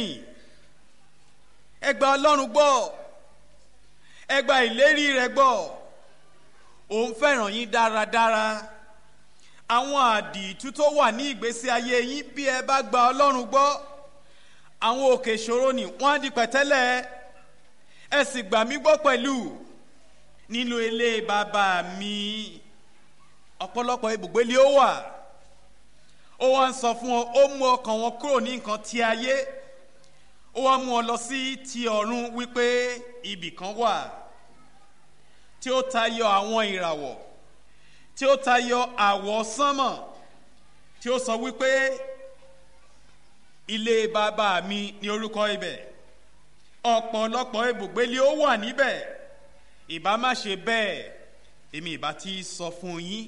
ẹ gba Ọlọ́run gbọ́, ẹ gba ìlérí rẹ̀ gbọ́, òun fẹ́ràn yín dáradára. Àwọn àdììtú tó wà ní ìgbésí ayé yín bí ẹ bá gba Ọlọ́run gbọ́, àwọn òkè ìṣòro ni wọ́n á di pẹ̀tẹ́lẹ̀. Ẹ sì gbà mí gbọ́ pẹ̀lú, nínú ilé bàbá mi ọ̀pọ̀lọpọ̀ ibùgbé ni ó wà. Ó wá ń sọ fún wọn, ó mú ọkàn wọn kúrò ní nǹkan ti ayé, ó wá mú wọn lọ sí ti ọ̀run wípé ibì kan wà tí ó tayọ àwọn ìràwọ̀, tí ó tayọ àwọ̀ sánmọ̀, tí ó sọ wípé ilé bàbá mi ní orúkọ ibẹ̀, ọ̀pọ̀lọpọ̀ ibùgbé ni ó wà níbẹ̀. Ìbá má ṣe bẹ́ẹ̀, èmi ìbá ti sọ fún yín,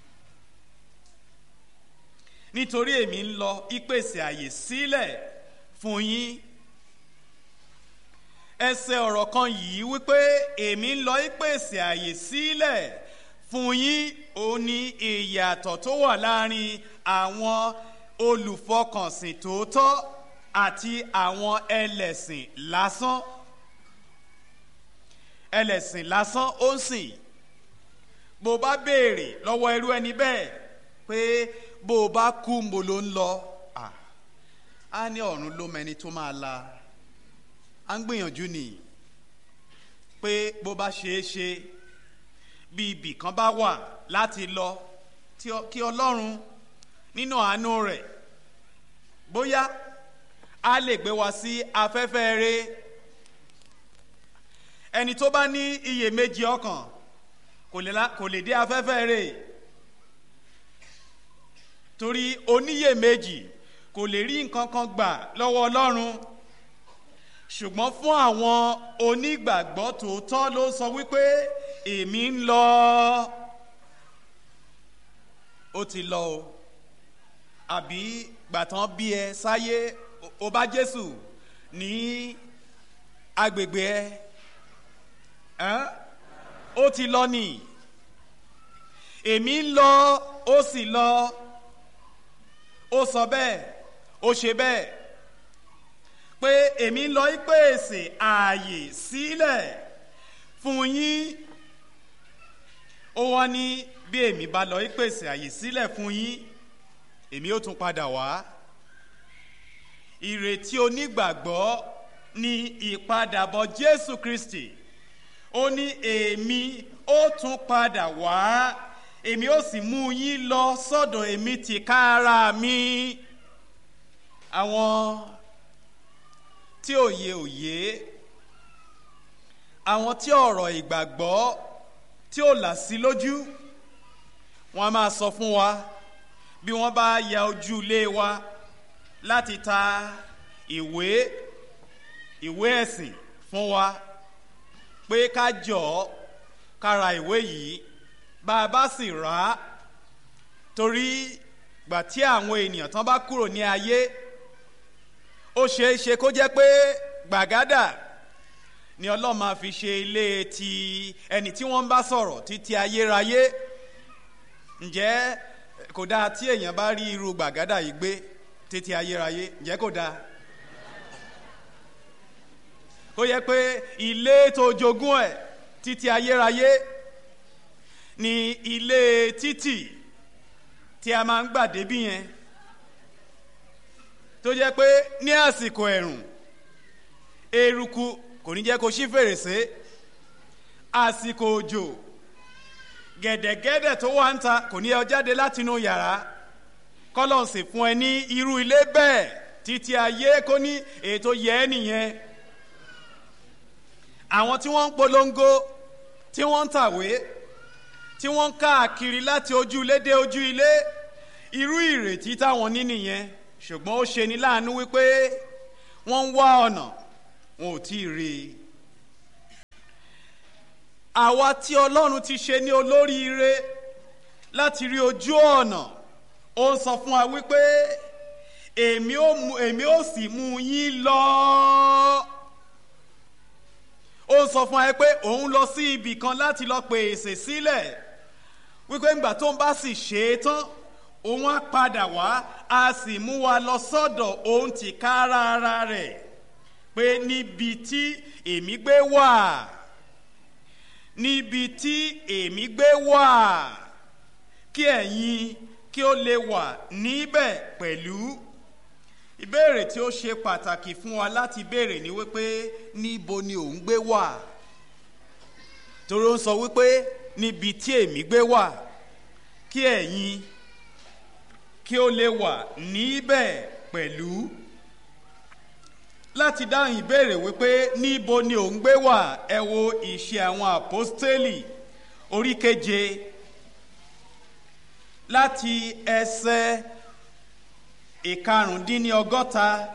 nítorí èmi ń lọ ìpèsè àyè sílẹ̀ fún yín. Ẹsẹ̀ ọ̀rọ̀ kan yìí wípé èmi ń lọ ìpèsè àyè sílẹ̀ fún yín, ó ní ìyàtọ̀ tó wà láàrin àwọn olùfọkànsìn tòótọ́ àti àwọn ẹlẹ́sìn lásán. Ẹlẹ́sìn lásán ó ń sìn. Bó bá béèrè lọ́wọ́ irú ẹni bẹ́ẹ̀ pé bó bá kú mo ló ń lọ, á ní ọ̀run ló mẹni tó máa la. À ń gbìyànjú ni pé bó bá ṣeé ṣe bí ibì kan bá wà láti lọ kí Ọlọ́run nínú àánú rẹ̀ bóyá a lè gbé wa sí afẹ́fẹ́ rere. Ẹni tó bá ní iyèméjì ọkàn kò lè dé afẹ́fẹ́ rere, torí oníyèméjì kò lè rí nǹkan kan gbà lọ́wọ́ Ọlọ́run. Ṣùgbọ́n fún àwọn onígbàgbọ́ tòótọ́ ló sọ wípé èmi ń lọ. Ó ti lọ o, àbí gbàtàn bí ẹ sáyé o bá Jésù ní agbègbè ẹ, ó ti lọ ni. Èmi ń lọ, ó sì lọ. Ó sọ bẹ́ẹ̀, ó ṣe bẹ́ẹ̀ pé èmi ń lọ ìpèsè ààyè sílẹ̀ fún yín. Ó wá ní bí èmi bá lọ ìpèsè ààyè sílẹ̀ fún yín, èmi ó tún padà wá. Ìrètí onígbàgbọ́ ni ìpadàbọ̀ Jésù Kristi. Ó ní èmi ó tún padà wá, èmi ó sì mú yín lọ sọ́dọ̀ èmi tìkára mi. Àwọn tí òye àwọn tí ọ̀rọ̀ ìgbàgbọ́ tí ó là sí lójú, wọ́n máa sọ fún wa bí wọ́n bá ya ojú ilé wa láti ta ìwé ẹ̀sìn fún wa pé ká jọ̀ọ́ ká ra ìwé yìí. Bá a bá sì rà á, torí gbà tí àwọn ènìyàn tán bá kúrò ní ayé, ó ṣeé ṣe kó jẹ́ pé gbàgádà ni Ọlọ́run máa fi ṣe ilé ti ẹni tí wọ́n ń bá sọ̀rọ̀ títí ayérayé. Ǹjẹ́ kò dáa tí èèyàn bá rí irú gbàgádà yìí gbé títí ayérayé? Ǹjẹ́ kò dáa? Kó yẹ pé ilé tó jogún ẹ̀ títí ayérayé ni ilé títì tí a máa ń gbà débí yẹn, tó jẹ́ pé ní àsìkò ẹ̀rùn eruku kò ní jẹ́ kó ṣí fèrèsé, àsìkò òjò gẹ̀dẹ̀gẹ̀dẹ̀ tó wà ń ta kò ní ó jáde látinú yàrá. kọ́lọ́n sì fún ẹ ní irú ilé bẹ́ẹ̀ títí ayé kó ní ètò yẹ ẹ́ nìyẹn. àwọn tí wọ́n ń polongo, tí wọ́n ń tàwé, tí wọ́n ń káàkiri láti ojú ilé dé ojú ilé, irú ìrètí táwọn ní nìyẹn. ṣùgbọ́n ó ṣe ní láàánú wípé wọ́n ń wá ọ̀nà wọn ò tí ì rí i. àwa tí Ọlọ́run ti ṣe ní olóríire láti rí ojú ọ̀nà, ó ń sọ fún wa wípé èmi ó sì mú yín lọ. ó ń sọ fún wa pé òun lọ sí ibì kan láti lọ pèsè sílẹ̀, wípé ńgbà tó ń bá sì ṣe é tán òun á padà wá, a sì mú wa lọ sọ́dọ̀ òun tìkára ara rẹ̀, pé níbi tí èmi gbé wà, níbi tí èmi gbé wà, kí ẹ̀yin kí ó lè wà níbẹ̀ pẹ̀lú. ìbéèrè tí ó ṣe pàtàkì fún wa láti béèrè ni wípé níbo ni òun gbé wà? torí ó ń sọ wípé níbi tí èmi gbé wà, kí ẹ̀yin kí ó lè wà níbẹ̀ pẹ̀lú. láti dáhùn ìbéèrè wípé níbo ni òun gbé wà, ẹ wo Ìṣe àwọn Àpọ́stélì orí 7 láti ẹsẹ̀ 65.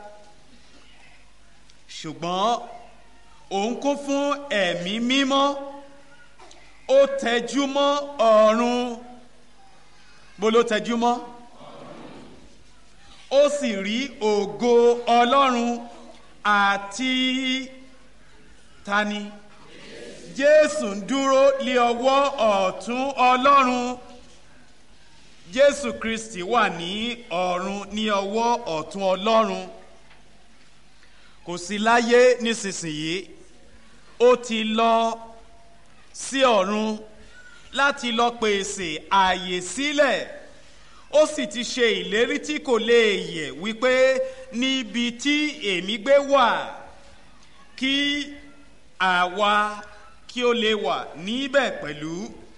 ṣùgbọ́n òun kún fún ẹ̀mí mímọ́, ó tẹjú mọ́ ọ̀run. bó ló tẹjú mọ́? ó sì rí ògo Ọlọ́run àti tani? Jésù ń dúró lé ọwọ́ ọ̀tún Ọlọ́run. Jésù Kristi wà ní ọ̀run ní ọwọ́ ọ̀tún Ọlọ́run. kò sí láyé nísinsìnyí, ó ti lọ sí ọ̀run láti lọ pèsè ààyè sílẹ̀. ó sì ti ṣe ìlérí tí kò lè yẹ̀ wípé níbi tí èmi gbé wà, kí àwa kí ó lè wà níbẹ̀ pẹ̀lú.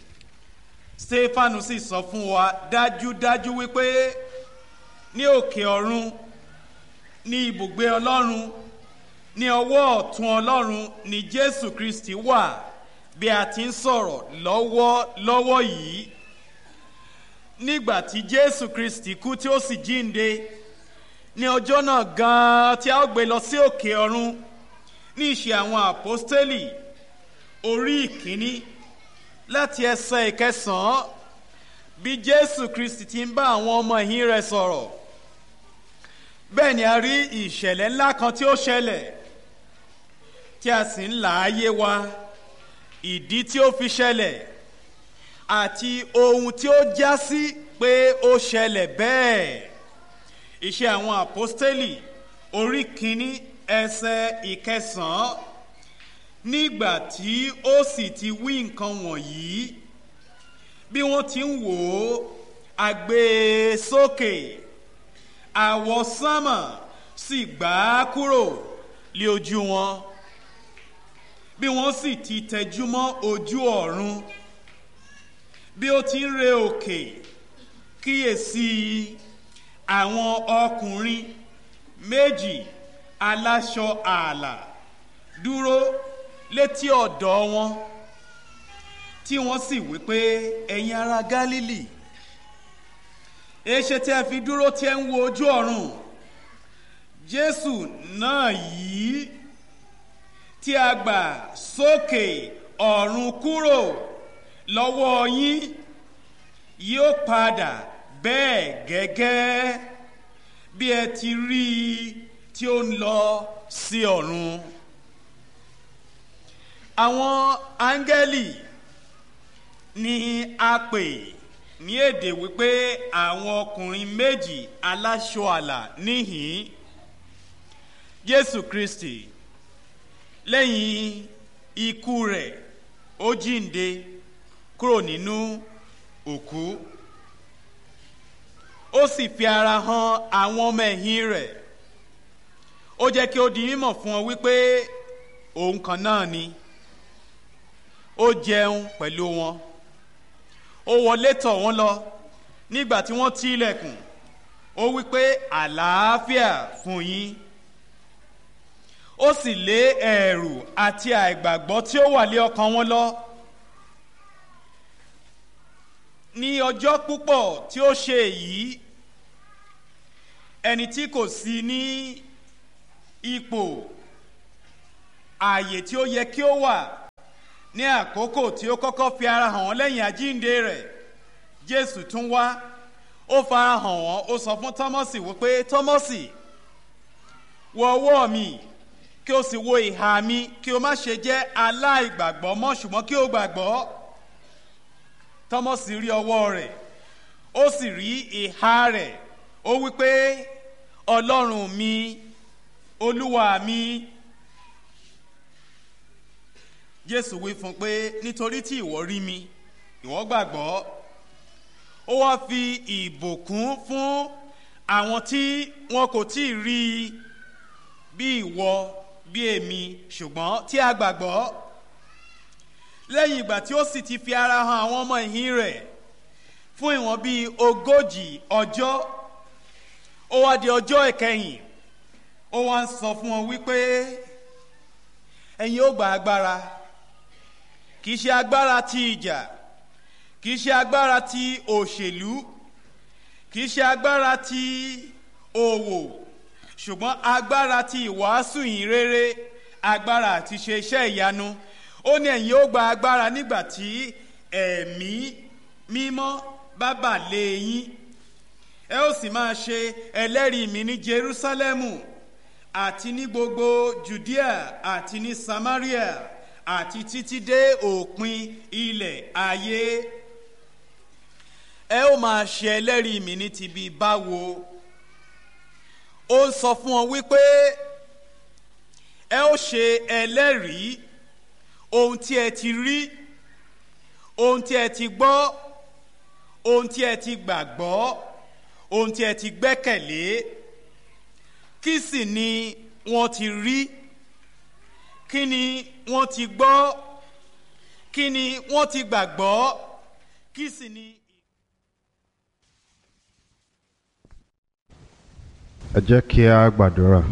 Stefanu sì sọ fún wa dájúdájú wípé ní òkè ọ̀run ní ibùgbé Ọlọ́run, ní ọwọ́ ọ̀tún Ọlọ́run ni Jésù Kristi wà bí a ti ń sọ̀rọ̀ lọ́wọ́ yìí. nígbà tí Jésù Kristi kú tí ó sì jíǹde, ní ọjọ́ náà gan-an tí a ó gbé lọ sí òkè ọ̀run, ní Ìṣe àwọn Àpọ́stélì orí 1 láti ẹsẹ̀ 9, bí Jésù Kristi ti ń bá àwọn ọmọ ẹ̀yìn rẹ̀ sọ̀rọ̀, bẹ́ẹ̀ ni a rí ìṣẹ̀lẹ̀ ńlá kan tí ó ṣẹlẹ̀, tí a sì ń là á yé wa ìdí tí ó fi ṣẹlẹ̀ àti ohun tí ó já sí pé ó ṣẹlẹ̀ bẹ́ẹ̀. Ìṣe àwọn Àpọ́stélì orí 1 ẹsẹ̀ 9. nígbà tí ó sì ti wí nǹkan wọ̀nyí, bí wọ́n ti ń wò ó, a gbé e sókè, àwọsánmà sì gbà á kúrò lé ojú wọn. bí wọ́n sì ti tẹjú mọ́ ojú ọ̀run, bí ó ti ń re òkè, kíyèsí àwọn ọkùnrin 2 aláṣọ ààlà dúró létí ọ̀dọ̀ wọn, tí wọ́n sì wí pé, ẹ̀yin ará Gálílì, èéṣe tí ẹ fi dúró tí ẹ ń wo ojú ọ̀run? Jésù náà yìí tí a gbà sókè ọ̀run kúrò lọ́wọ́ yín yóò padà bẹ́ẹ̀ gẹ́gẹ́ bí ẹ ti rí i tí ó ń lọ sí ọ̀run. Àwọn áńgẹ́lì ni a pè ní èdè wípé àwọn ọkùnrin 2 aláṣọ àlà níhìn. Jésù Kristi lẹ́yìn ikú rẹ̀ ó jíǹde kúrò nínú òkú, ó sì fi ara hàn àwọn ọmọ ẹ̀yìn rẹ̀. ó jẹ́ kí ó di mímọ̀ fún ọ wípé òun kan náà ni. ó jẹun pẹ̀lú wọn, ó wọlé tọ̀ wọ́n lọ. nígbà tí wọ́n ti ilẹ̀kùn, ó wípé àlàáfíà fún yín. ó sì lé ẹ̀rù àti àìgbàgbọ́ tí ó wà lé ọkàn wọn lọ. ní ọjọ́ púpọ̀ tí ó ṣe èyí, ẹni tí kò sí ní ipò ààyè tí ó yẹ kí ó wà ní àkókò tí ó kọ́kọ́ fi ara hàn wọ́n lẹ́yìn àjíǹde rẹ̀. Jésù tún wá, ó fara hàn wọ́n, ó sọ fún Tọ́mọ́sì wípé, Tọ́mọ́sì, wo ọwọ́ mi kí o sì wo ìhà mi, kí o má ṣe jẹ́ aláìgbàgbọ́ mọ́ ṣùgbọ́n kí o gbàgbọ́. Tọ́mọ́sì rí ọwọ́ rẹ̀, ó sì rí ìhà rẹ̀, ó wípé, Ọlọ́run mi, Olúwa mi. Jésù wí fún pé, nítorí tí ìwọ rí mi, ìwọ gbàgbọ́. Ó wá fi ìbùkún fún àwọn tí wọn kò tí ì rí i bí ìwọ, bí èmi, ṣùgbọ́n tí a gbàgbọ́. Lẹ́yìn ìgbà tí ó sì ti fi ara hàn àwọn ọmọ ẹ̀yìn rẹ̀ fún ìwọ̀n bíi 40 ọjọ́, ó wá di ọjọ́ ìkẹyìn, ó wá ń sọ fún wọn wípé, ẹ̀yin ó gba agbára, kìí ṣe agbára ti ìjà, kìí ṣe agbára ti òṣèlú, kìí ṣe agbára ti òwò, ṣùgbọ́n agbára ti ìwàásù ìyìn rere, agbára àti ṣe iṣẹ́ ìyanu. Ó ní ẹ̀yin ó gba agbára nígbà tí ẹ̀mí mímọ́ bá bà lé yín. Ẹ ó sì máa ṣe ẹlẹ́rìí mi ní Jerúsálẹ́mù àti ní gbogbo Jùdíà àti ní Samaria àti títí dé òpin ilẹ̀ ayé. Ẹ ó máa ṣe ẹlẹ́rìí mi ní ti bí báwo. Ó ń sọ fún ọ wípé ẹ ó ṣe ẹlẹ́rìí ohun tí ẹ ti rí, ohun tí ẹ ti gbọ́, ohun tí ẹ ti gbàgbọ́, ohun tí ẹ ti gbẹ́kẹ̀lé. Kí sì ni wọ́n ti rí? Kí ni wọ́n ti gbọ́? Kí ni wọ́n ti gbàgbọ́? Kí sì ni. Ẹ jẹ́ kí a gbàdúrà.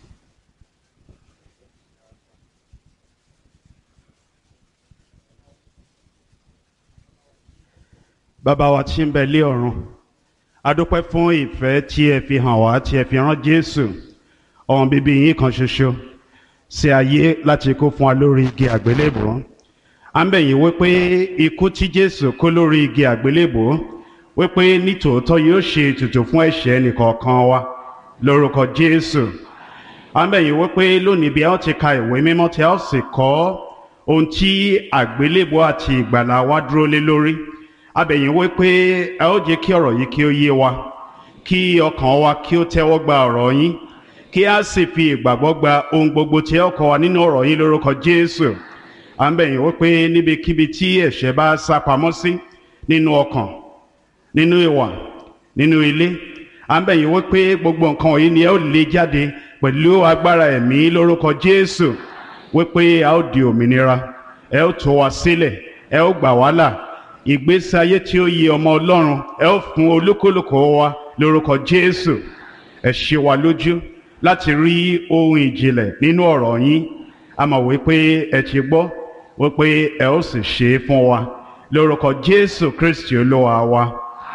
Bàbá wa tí ń bẹ lé ọ̀run, a dúpẹ́ fún ìfẹ́ tí ẹ fi hàn wá, tí ẹ fi rán Jésù, ọmọ bíbí yín kan ṣoṣo, sí ayé láti kú fún wa lórí igi àgbélébùú. À ń bẹ̀ yín wípé ikú tí Jésù kú lórí igi àgbélébùú, wípé nítòótọ́ yóò ṣe ètùtù fún ẹ̀ṣẹ̀ ẹnìkọ̀ọ̀kan wa lórúkọ Jésù. À ń bẹ̀ yín wípé lónìí bí a ó ti ka ìwé mímọ́ tí a ó sì kọ́ ohun tí àgbélébùú àti ìgbàlà wa dúró lé lórí. A bẹ̀ yín wípé ẹ ó jẹ́ kí ọ̀rọ̀ yìí kí ó yé wa, kí ọkàn wa kí ó tẹ́wọ́ gba ọ̀rọ̀ yín, kí a sì fi ìgbàgbọ́ gba ohun gbogbo tí ẹ ó kọ́ wa nínú ọ̀rọ̀ yín lórúkọ Jésù. À ń bẹ̀ yín wípé níbikíbi tí ẹ̀ṣẹ̀ bá sá pamọ́ sí, nínú ọkàn, nínú ìwà, nínú ilé, à ń bẹ̀ yín wípé gbogbo nǹkan wọ̀nyí ni ẹ ó lé jáde pẹ̀lú agbára ẹ̀mí lórúkọ Jésù, wípé a ó di òmìnira, ẹ ó tú wa sílẹ̀, ẹ ó gbà wá là. Ìgbésí ayé tí ó yẹ ọmọ Ọlọ́run ẹ ó fún olúkúlùkù wa lórúkọ Jésù. Ẹ ṣe wa lójú láti rí ohun ìjìnlẹ̀ nínú ọ̀rọ̀ yín. A mọ̀ wípé ẹ ti gbọ́ wípé ẹ ó sì ṣe é fún wa lórúkọ Jésù Kristi Olúwa wa.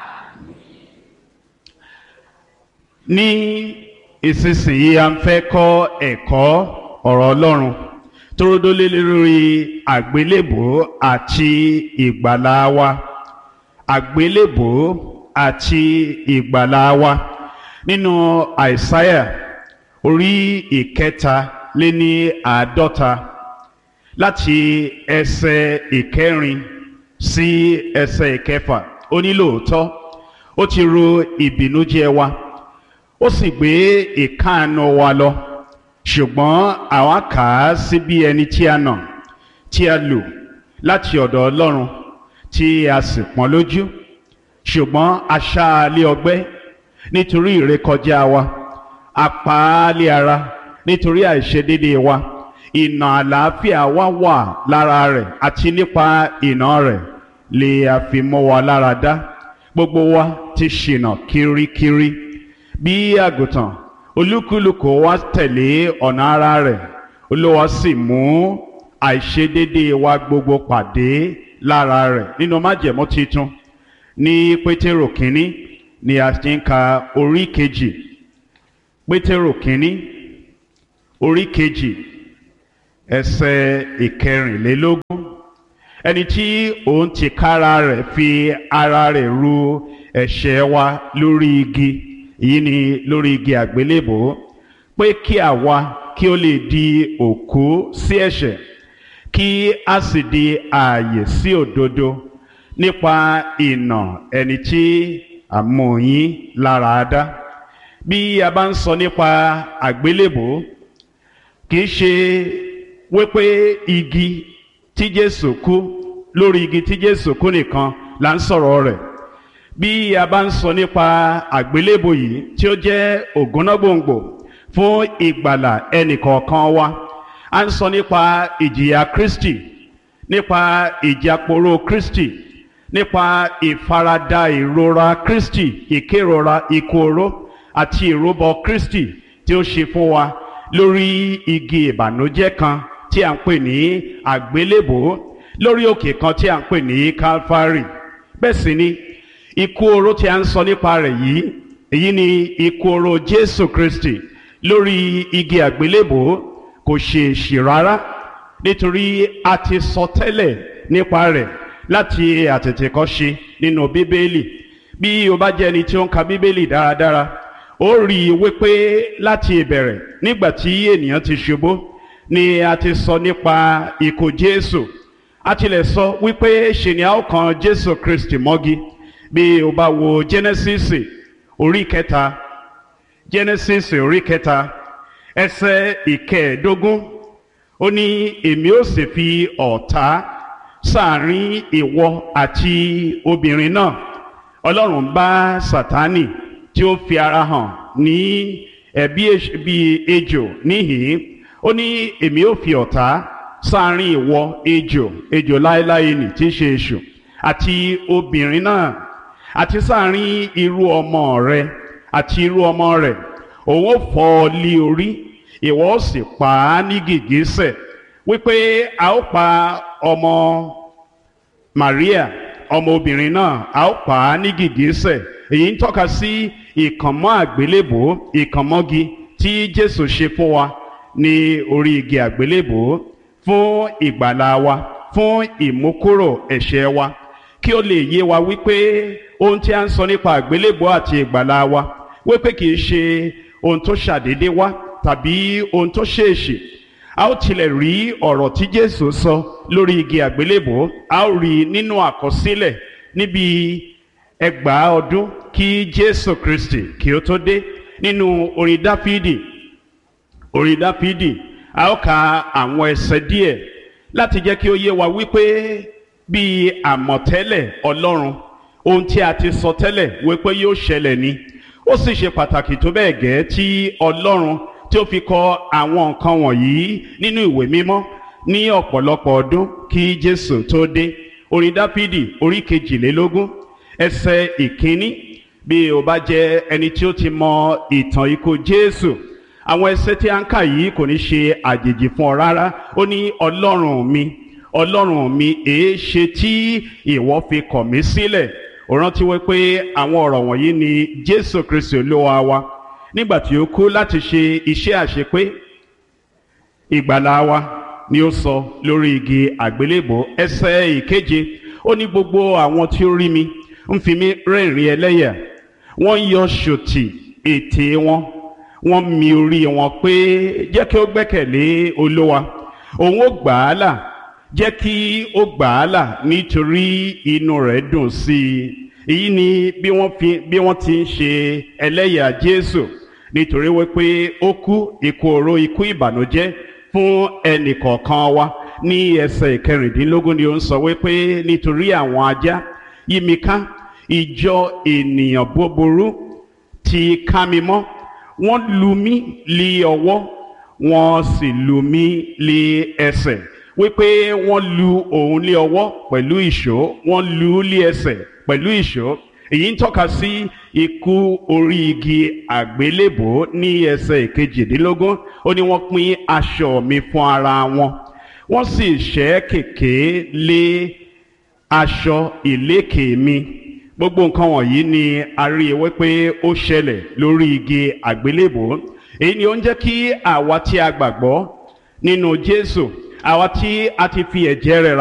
Ní ìsinsìnyí a ń fẹ́ kọ́ ẹ̀kọ́ ọ̀rọ̀ Ọlọ́run tó dólé lórí àgbélébùú àti ìgbàlà wa. Àgbélébùú àti ìgbàlà wa nínú Àìsáyà orí 53 láti ẹsẹ̀ 4 sí ẹsẹ̀ 6. Ó ní lóòótọ́ ó ti ru ìbìnújẹ́ wa, ó sì gbé ìkáàánú wa lọ, ṣùgbọ́n àwa kà á sí bí ẹni tí a nà, tí a lù láti ọ̀dọ̀ Ọlọ́run, tí a sì pọ́n lójú. Ṣùgbọ́n a ṣá a lé ọgbẹ́ nítorí ìrékọjá wa, a pa á lé ara nítorí àìṣedéédéé wa. Ìnà àlàáfíà wa wà lára rẹ̀, àti nípa ìnà rẹ̀ lè a fi mọ́ wa lára dá. Gbogbo wa ti ṣìnà kirikiri bí àgùntàn, olúkúlùkù wa tẹ̀lé ọ̀nà ara rẹ̀, Olúwa sì mú àìṣedéédéé wa gbogbo pàdé lára rẹ̀. Nínú májẹ̀mú titun ní Pétérù kínní ni a ti ń ka orí 2. Pétérù kínní orí kejì ẹsẹ̀ ìkẹrìnlélógún. Ẹni tí òun tìkára rẹ̀ fi ara rẹ̀ ru ẹ̀ṣẹ̀ wa lórí igi, èyí ni lórí igi àgbélébò, pé kí àwa kí ó lè di òkú sí ẹ̀ṣẹ̀, kí a sì di ààyè sí òdodo, nípa ìnà ẹni tí a mú yín lára dá. Bí a bá ń sọ nípa àgbélébò, kì í ṣe wípé igi tí Jésù kú, lórí igi tí Jésù kú nìkan là ń sọ̀rọ̀ rẹ̀. Bí a bá ń sọ nípa àgbélébò yìí tí ó jẹ́ ògúnnágbòǹgbò fún ìgbàlà ẹnìkọ̀ọ̀kan wa, a ń sọ nípa ìjìyà Kristi, nípa ìjàporó Kristi, nípa ìfaradà ìrora Kristi, ìkérora, ikú oró àti ìrúbọ Kristi tí ó ṣe fún wa lórí igi ìbànújẹ́ kan tí a ń pè ní àgbélébò, lórí òkè kan tí a ń pè ní Calvary. Bẹ́ẹ̀ sì ni ikú oró tí a ń sọ nípa rẹ̀ yìí, èyí ni ikú oró Jésù Kristi lórí igi àgbélébò, kò ṣe èṣì rárá, nítorí a ti sọ tẹ́lẹ̀ nípa rẹ̀ láti àtètèkọ́ṣe nínú Bíbélì. Bí o bá jẹ́ ẹni tí ó ń ka Bíbélì dáradára, ó rí i wípé láti ìbẹ̀rẹ̀, nígbà tí ènìyàn ti ṣubú, ni a ti sọ nípa ikú Jésù. A tilẹ̀ sọ wípé ṣe ni a ó kan Jésù Kristi mọ́gi. Bí o bá wo Genesis orí kẹta, Genesis orí kẹta ẹsẹ̀ ìkẹẹ̀dógún, ó ní èmi ó sì fi ọ̀tá sáàrin ìwọ àti obìnrin náà. Ọlọ́run bá Sátánì tí ó fi ara hàn ní bí ejò níhìn, ó ní èmi ó fi ọ̀tá sáàrin ìwọ ejò láéláé nì tí í ṣe èṣù, àti obìnrin náà, àti sáàrin irú ọmọ rẹ àti irú ọmọ rẹ̀. Òun ó fọ́ ọ lé orí, ìwọ ó sì pa á ní gìgísẹ̀. Wípé a ó pa ọmọ Maria, ọmọ obìnrin náà, a ó pa á ní gìgísẹ̀. Èyí ń tọ́ka sí ìkànmọ́ àgbélébò, ìkànmọ́gi tí Jésù ṣe fún wa ní orí igi àgbélébò fún ìgbàlà wa, fún ìmúkúrò ẹ̀ṣẹ̀ wa, kí ó lè yé wa wípé ohun tí a ń sọ nípa àgbélébò àti ìgbàlà wa, wípé kì í ṣe ohun tó ṣàdédé wá tàbí ohun tó ṣèèṣì. A ó tilẹ̀ rí ọ̀rọ̀ tí Jésù sọ lórí igi àgbélébò, a ó rí nínú àkọsílẹ̀ níbi 2000 ọdún kí Jésù Kristi kí ó tó dé. Nínú orin Dáfídì, a ó ka àwọn ẹsẹ̀ díẹ̀ láti jẹ́ kí ó yé wa wípé bí àmọ̀tẹ́lẹ̀ Ọlọ́run, ohun tí a ti sọ tẹ́lẹ̀ wípé yóò ṣẹlẹ̀ ni. Ó sì ṣe pàtàkì tó bẹ́ẹ̀ gẹ́ tí Ọlọ́run tí ó fi kọ àwọn nǹkan wọ̀nyí nínú ìwé mímọ́ ní ọ̀pọ̀lọpọ̀ ọdún kí Jésù tó dé. Orin Dáfídì orí 22 ẹsẹ̀ ìkíní. Bí o bá jẹ́ ẹni tí ó ti mọ ìtàn ikú Jésù, àwọn ẹsẹ̀ tí a ń kà yìí kò ní ṣe àjèjì fún ọ rárá. Ó ní Ọlọ́run mi, èé ṣe tí ìwọ fi kọ̀ mí sílẹ̀. Ó rántí wípé àwọn ọ̀rọ̀ wọ̀nyí ni Jésù Kristi Olúwa wa, nígbà tí ó kú láti ṣe iṣẹ́ àṣepé ìgbàlà wa, ni ó sọ lórí igi àgbélébò. Ẹsẹ̀ ìkeje, ó ní gbogbo àwọn tí ó rí mi ń fi mí rẹ́rìn ẹlẹ́yà, wọ́n yọ ṣòtì ètè wọn, wọ́n mi orí wọn pé jẹ́ kí ó gbẹ́kẹ̀lé Olúwa, òun ó gbà á là, jẹ́ kí ó gbà á là nítorí inú rẹ̀ dùn sí i. Èyí ni bí wọ́n ti ń ṣe ẹlẹ́yà Jésù, nítorí wípé ó kú ikú oró, ikú ìbànújẹ́ fún ẹnìkọ̀ọ̀kan wa. Ní ẹsẹ̀ 16 ni ó ń sọ wípé nítorí àwọn ajá yí mi ká, ìjọ ènìyàn búburú ti ká mi mọ́. Wọ́n lù mí lé ọwọ́, wọ́n sì lù mí lé ẹsẹ̀. Wípé wọ́n lù òun lé ọwọ́ pẹ̀lú ìṣó, wọ́n lù ú lé ẹsẹ̀ pẹ̀lú ìṣó. Èyí ń tọ́ka sí ikú orí igi àgbélébò. Ní ẹsẹ̀ 22, ó ní wọ́n pín aṣọ mi fún ara wọn, wọ́n sì ṣẹ́ kèké lé aṣọ ìlékè mi. Gbogbo nǹkan wọ̀nyí ni a rí wípé ó ṣẹlẹ̀ lórí igi àgbélébò. èyí ni ó ń jẹ́ kí àwa tí a gbàgbọ́ nínú Jésù, àwa tí a ti fi ẹ̀jẹ̀ rẹ̀ rà